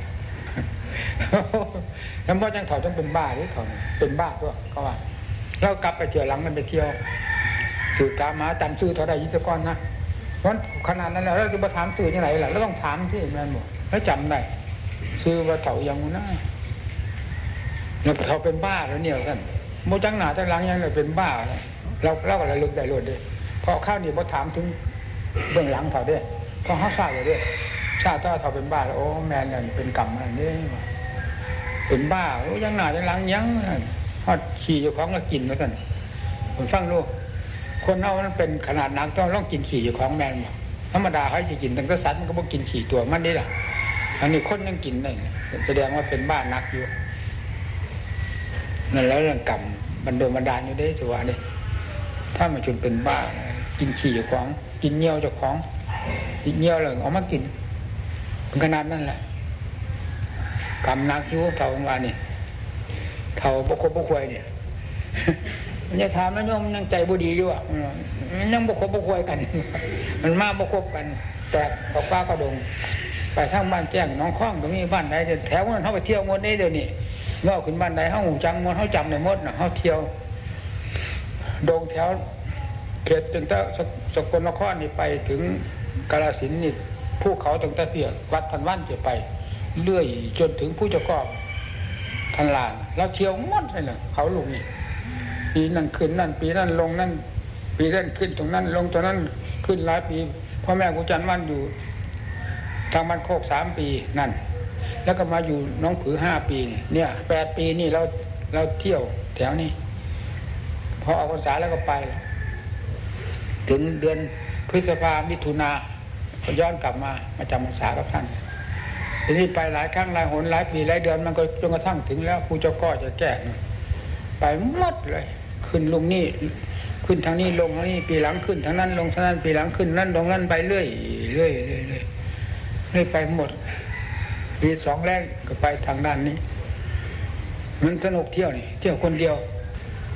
แล้วพ่อจังเถาจังเป็นบ้าหรือเถาเป็นบ้าตัวเขาว่าเรากลับไปเที่ยวหลังมันไปเที่ยวสื่อกามาจำชื่อเท่าไรยิ่งจะก้อนนะเพราะขนาดนั้นแล้วเราจะมาถามสื่อยังไงล่ะเราต้องถามที่แม่หมดแล้วจำได้ซื้อว่าเถายังมุน่าแล้วเถาเป็นบ้าแล้วเนี่ยท่านโมจังหนาจังหลังยังเลยเป็นบ้าเราเราก็ระลึกได้รวดเลยพอข้าวนี่พอถามถึงเบื้องหลังเถาด้วยพอเขาทราบเลยด้วยทราบว่าเถาเป็นบ้าแล้วโอ้แม่เนี่ยเป็นกรรมอะไรนี่เป็นบ้าโอ้จังหนาจังหลังยังทอดขี่อยู่ของก็กินแล้วท่านผมฟังลูกคนเอามันเป็นขนาดนักต้องต้องกินขี่อยู่ของแมนธรรมดาเขาจะกินตั้งแต่สัตว์มันก็บอกกินขี่ตัวมันได้หรออันนี้คนยังกินได้แสดงว่าเป็นบ้านักอยู่นั่นแล้วเรื่องกรรมบันโดนบันดาลอยู่ได้สิว่าเนี่ยถ้ามันจนเป็นบ้ากินขี่อยู่ของกินเงี้ยวจากของกินเงี้ยวเลยเอามากินเป็นขนาดนั่นแหละกรรมนักอยู่เท่าว่านี่เท่าบกบกควยเนี่ยมันจะถามแล้วโยมยังใจบุดีอยู่อ่ะมันยังบกบกควยกันมันมาบกบกันแตกตกป้ากระดงไปทางบ้านแจ้งน้องคล้องตรงนี้บ้านไหนแถวนั้นเขาไปเที่ยวหมดนี่เดี๋ยวนี้เมื่อขึ้นบ้านไหนเขาหูจังหมดเขาจำในหมดนะเขาเที่ยวโด่งแถวเขตตั้งแต่สกลนครนี่ไปถึงกาฬสินธุ์นี่ภูเขาตั้งแต่เปียกวัดทันวันจะไปเลื่อยจนถึงผู้เจ้ากอบทันลานแล้วเที่ยวหมดเลยนะเขาลุงนี่ปีนั้นขึ้นนั่นปีนั้นลงนั่นปีนั้นขึ้นตรงนั้นลงตรงนั้นขึ้นหลายปีพ่อแม่กูจันวันอยู่ทางบ้านโคกสามปีนั่นแล้วก็มาอยู่น้องผือห้าปีเนี่ยแปดปีนี่เราเราเที่ยวแถวนี้พอออกพรรษาแล้วก็ไปถึงเดือนพฤษภามิถุนาก็ย้อนกลับมามาจำพรรษากับท่านทีนี้ไปหลายครั้งหลายหนหลายปีหลายเดือนมันก็จนกระทั่งถึงแล้วผู้เจ้าก็จะแก้ไปหมดเลยขึ้นลงนี่ขึ้นทางนี้ลงทางนี้ปีหลังขึ้นทางนั้นลงทางนั้นปีหลังขึ้นนั่นลงนั่นไปเรื่อยเรื่อยเรื่อยเรื่อยเรื่อยไปหมดปีสองแรกก็ไปทางด้านนี้มันสนุกเที่ยวนี่เที่ยวคนเดียว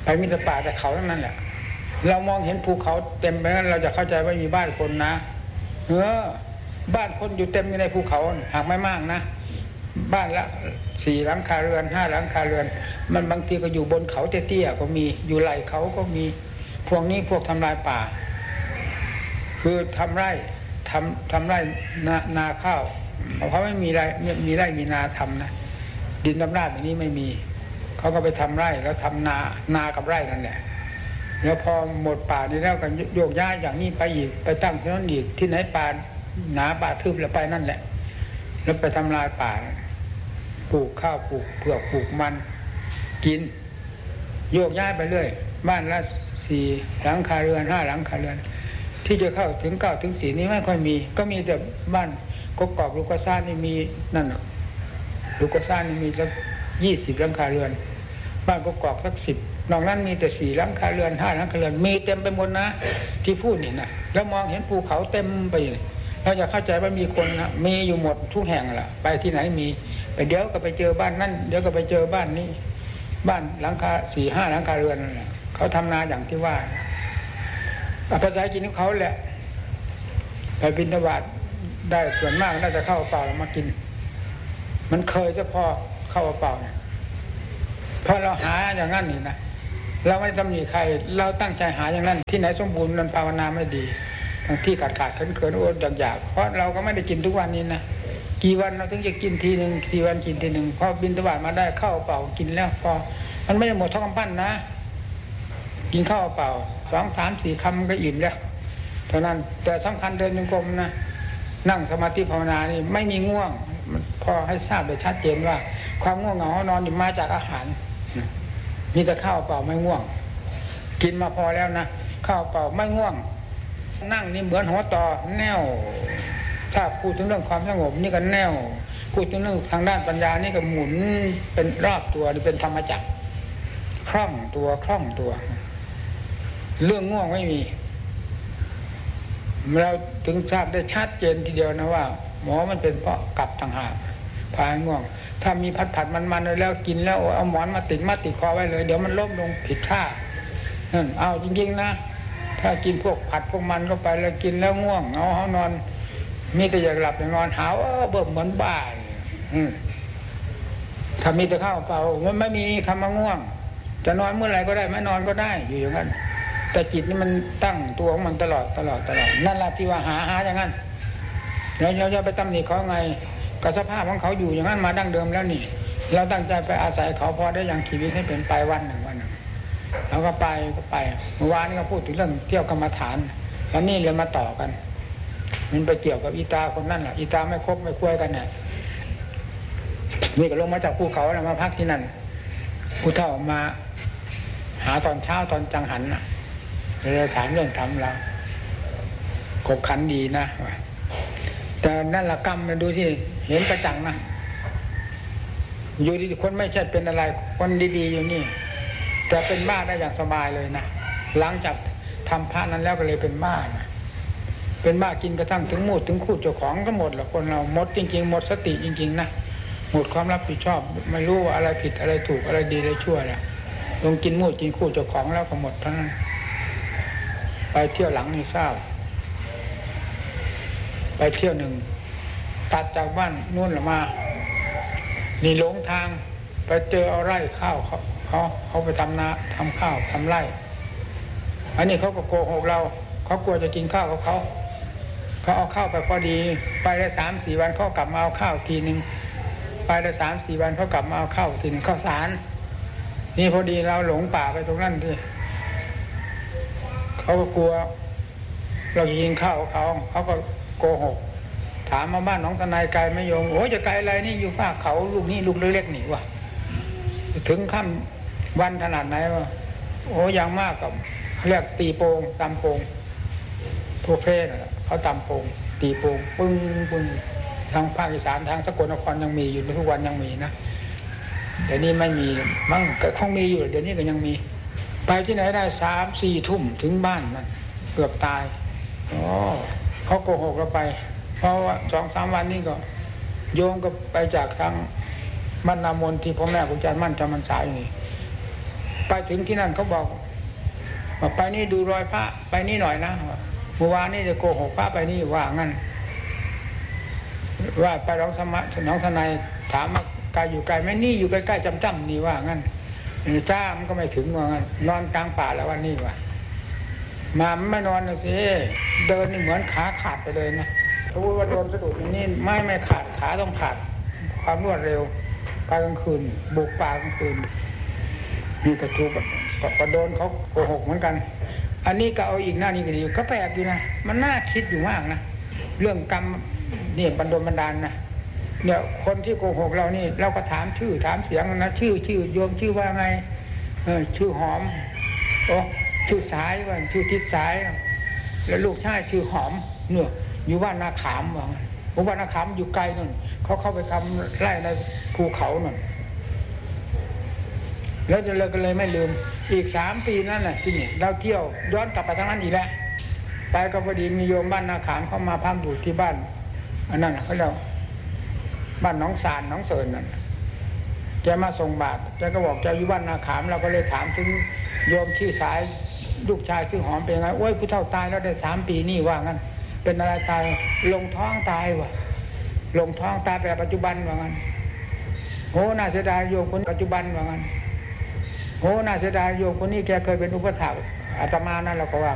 ไปมีแต่ป่าแต่เขาทั้งนั้นแหละเรามองเห็นภูเขาเต็มไปนั้นเราจะเข้าใจว่ามีบ้านคนนะเออบ้านคนอยู่เต็มอยู่ในภูเขาหากไม่มากนะบ้านละสี่หลังคาเรือนห้าหลังคาเรือนมันบางทีก็อยู่บนเขาเตี้ยๆก็มีอยู่ไหล่เขาก็มีพวกนี้พวกทำลายป่าคือทำไร่ทำทำไร่นานาข้าวเขาไม่มีไร่มีไร่มีนาทำนะดินน้ำราดแบบนี้ไม่มีเขาก็ไปทำไร่แล้วทำนานากับไร่นั่นแหละแล้วพอหมดป่านี้แล้วกันโยกย้ายอย่างนี้ไปอีกไปตั้งที่นั่นอีกที่ไหนป่าหนาป่าทึบแล้วไปนั่นแหละแล้วไปทำลายป่าปลูกข้าวปลูกเผือกปลูกมันกินโยกย้ายไปเรื่อยบ้านละสี่หลังคาเรือนห้าหลังคาเรือนที่จะเข้าถึงเก้าถึงสี่นี้ไม่ค่อยมีก็มีแต่บ้านกกอกลูกกระซ่านี่มีนั่นลูกกระซ่านี่มีสักยี่สิบหลังคาเรือนบ้านกกอกสักสิบนอกนั้นมีแต่สี่หลังคาเรือนห้าหลังคาเรือนมีเต็มไปหมดนะที่พูดนี่นะแล้วมองเห็นภูเขาเต็มไปเราจะเข้าใจว่ามีคนนะมีอยู่หมดทุกแห่งแหละไปที่ไหนมีไปเดี๋ยวก็ไปเจอบ้านนั่นเดี๋ยวก็ไปเจอบ้านนี้บ้านหลังคาสี่ห้าหลังคาเรือนนั่นแหละเขาทำนาอย่างที่ว่าภาษากินของเขาแหละไปบิณฑบาตได้ส่วนมากน่าจะเข้าเปล่ามากินมันเคยจะพอเข้าเปล่าเนี่ยพอเราหาอย่างนั้นนี่นะเราไม่ตำหนิใครเราตั้งใจหาอย่างนั้นที่ไหนสมบูรณ์มันภาวนาไม่ดีบางที่ขาดขาดเขินเขินโอนอยากๆเพราะเราก็ไม่ได้กินทุกวันนี้นะกี่วันเราถึงจะกินทีหนึ่งกี่วันกินทีหนึ่งพอบิณฑบาตมาได้เข้าเปล่ากินแล้วพอมันไม่ได้หมดท้องกำปั้นนะกินข้าวเปล่าสองสามสี่คำก็อิ่มแล้วเท่านั้นแต่สำคัญเดินจงกรมนะนั่งสมาธิภาวนานี่ไม่มีง่วงพอให้ทราบโดยชัดเจนว่าความง่วงเหงานอนมาจากอาหารมีแต่ข้าวเปล่าไม่ง่วงกินมาพอแล้วนะข้าวเปล่าไม่ง่วงนั่งนี่เหมือนหัวต่อแนวถ้าพูดถึงเรื่องความสงบนี่ก็แนวพูดถึงเรื่องทางด้านปัญญานี่ก็หมุนเป็นรอบตัวนี่เป็นธรรมจักรคล่องตัวคล่องตัวเรื่องง่วงไม่มีเราถึงทราบได้ชัดเจนทีเดียวนะว่าหมอมันเป็นเพราะกลับต่างหากพายง่วงถ้ามีผัดผัดมันๆแล้วกินแล้วเอาหมอนมาติดมาติดคอไว้เลยเดี๋ยวมันล้มลงผิดท่านั่นเอาจริงๆนะถ้ากินพวกผัดพวกมันเข้าไปแล้วกินแล้วง่วงเอาเขานอนมีแต่อยากหลับอยากนอนหาวเบิ่มเหมือนบ้าถ้ามีแต่ข้าวเปล่ามันไม่มีคำว่าง่วงจะนอนเมื่อไหร่ก็ได้ไม่นอนก็ได้อยู่อย่างนั้นแต่จิตนี่มันตั้งตัวของมันตลอดตลอดตลอดนั่นแหละที่ว่าหาหาอย่างนั้นแล้วเราจะไปตำหนิเขาไงกับสภาพของเขาอยู่อย่างนั้นมาดั้งเดิมแล้วนี่เราตั้งใจไปอาศัยเขาพอได้ยังชีวิตให้เป็นไปวันหนึ่งวันหนึ่งเราก็ไปก็ไปเมื่อวานนี้ก็พูดถึงเรื่องเที่ยวกรรมฐานแล้วนี่เลยมาต่อกันมันไปเกี่ยวกับอีตาคนนั่นแหละอีตาไม่คบไม่คุยกันเนี่ยนี่ก็ลงมาจากภูเขาแล้วมาพักที่นั่นผู้เฒ่ามาหาตอนเช้าตอนจังหันน่ะเลยถามเรื่องทำเราขบขันดีนะแต่นั่นละกรรมมาดูที่เห็นประจังนะอยู่ดีคนไม่ใช่เป็นอะไรคนดีๆอยู่นี่แต่เป็นบ้าได้อย่างสบายเลยนะหลังจากทำพระนั้นแล้วก็เลยเป็นบ้านะเป็นบ้ากินกระทั่งถึงหมดถึงคู่เจ้าของก็หมดละคนเราหมดจริงๆหมดสติจริงๆนะหมดความรับผิดชอบไม่รู้ว่าอะไรผิดอะไรถูกอะไรดีอะไรชั่วแล้วลงกินหมดกินคู่เจ้าของแล้วก็หมดทั้งนั้นไปเที่ยวหลังนี่ทราบไปเที่ยวหนึ่งตัดจากบ้านนู่นมานี่หลงทางไปเจอเอาไร่ข้าวเขาเขาเขาไปทำนาทำข้าวทำไร่อันนี้เขาก็โกหกเราเขากลัวจะกินข้าวของเขาเขาเอาข้าวไปพอดีไปได้สามสี่วันเขากลับมาเอาข้าวทีนึงไปได้สามสี่วันเขากลับมาเอาข้าวทีนึงข้าวสารนี่พอดีเราหลงป่าไปตรงนั้นที่เขาก็กลัวเรากินข้าวเขาเขาก็โกหกถามมาบ้านน้องทนายไกลไม่ยงโอ้จะไกลอะไรนี่อยู่ภาคเขาลูกนี่ลูกเล็กๆนี่วะถึงค่ำวันขนาดไหนวะโอ้ยังมากกับเรียกตีโป่งตำโป่งพวกเพศเขาตำโป่งตีโป่งปึ้งปึ้งทางภาคอีสานทางสกลนครยังมีอยู่ทุกวันยังมีนะเดี๋ยวนี้ไม่มีมั่งก็คงมีอยู่เดี๋ยวนี้ก็ยังมีไปที่ไหนได้สามสี่ทุ่มถึงบ้านมันเกือบตายอ๋อเขาโกหกเราไปเพราะว่าสองสามวันนี้ก็โยมก็ไปจากทางบ้านนามนที่พ่อแม่ครูอาจารย์มั่นจำพรรษาอยู่นี่ไปถึงที่นั่นเขาบอกว่าไปนี่ดูรอยพระไปนี่หน่อยนะเมื่อวานนี่จะโกหกพระไปนี่ว่างั้นว่าไปร้องสมัครน้องทนายถามว่าไกลอยู่ไกลไหมนี่อยู่ใกล้ๆจำจำนี่ว่างั้นจ้ามันก็ไม่ถึงว่างั้นนอนกลางป่าแล้ววันนี้ว่ามาไม่นอนเลยสิเดินนี่เหมือนขาขาดไปเลยนะถ้าว่าโดนสะดุดอย่างนี้ไม่ไม่ขาดขาต้องขาดความรวดเร็วไปกลางคืนบุกป่ากลางคืนมีกระทุบก็โดนเขาโกหกเหมือนกันอันนี้ก็เอาอีกหน้านี้ก็ดีก็แปลกอยู่นะมันน่าคิดอยู่มากนะเรื่องกรรมเนี่ยบันดลบันดาลนะเนี่ยคนที่โกหกเรานี่เราก็ถามชื่อถามเสียงนะชื่อชื่อโยมชื่อว่าไงเออชื่อหอมโอ้ชื่อสายว่าชื่อทิศสายแล้วลูกชายชื่อหอมเนื้ออยู่บ้านนาขามว่าผมว่านาขามอยู่ไกลนั่นเขาเข้าไปทำไร่ในภูเขานั่นแล้วจะเลยก็เลยไม่ลืมอีกสามปีนั่นแหละที่นี่เราเที่ยวย้อนกลับไปทางนั้นอีกแล้วไปก็พอดีมีโยมบ้านนาขามเข้ามาพักอยู่ที่บ้านอันนั้นเขาเรียกบ้านน้องสารน้องเสิร์นนั่นแกมาส่งบาตรแกก็บอกแกอยู่บ้านนาขามเราก็เลยถามถึงโยมชื่อสายลูกชายชื่อหอมเป็นไงโอ้ยผู้เฒ่าตายแล้วได้สามปีนี่ว่างั้นเป็นอะไรตายลงท้องตายว่ะลงท้องตายแบบปัจจุบันว่างั้นโหน่าเสียดายโยมคนปัจจุบันว่างั้นโหน่าเสียดายโยมคนนี้แกเคยเป็นอุปถากอาตมานั่นเราก็ว่า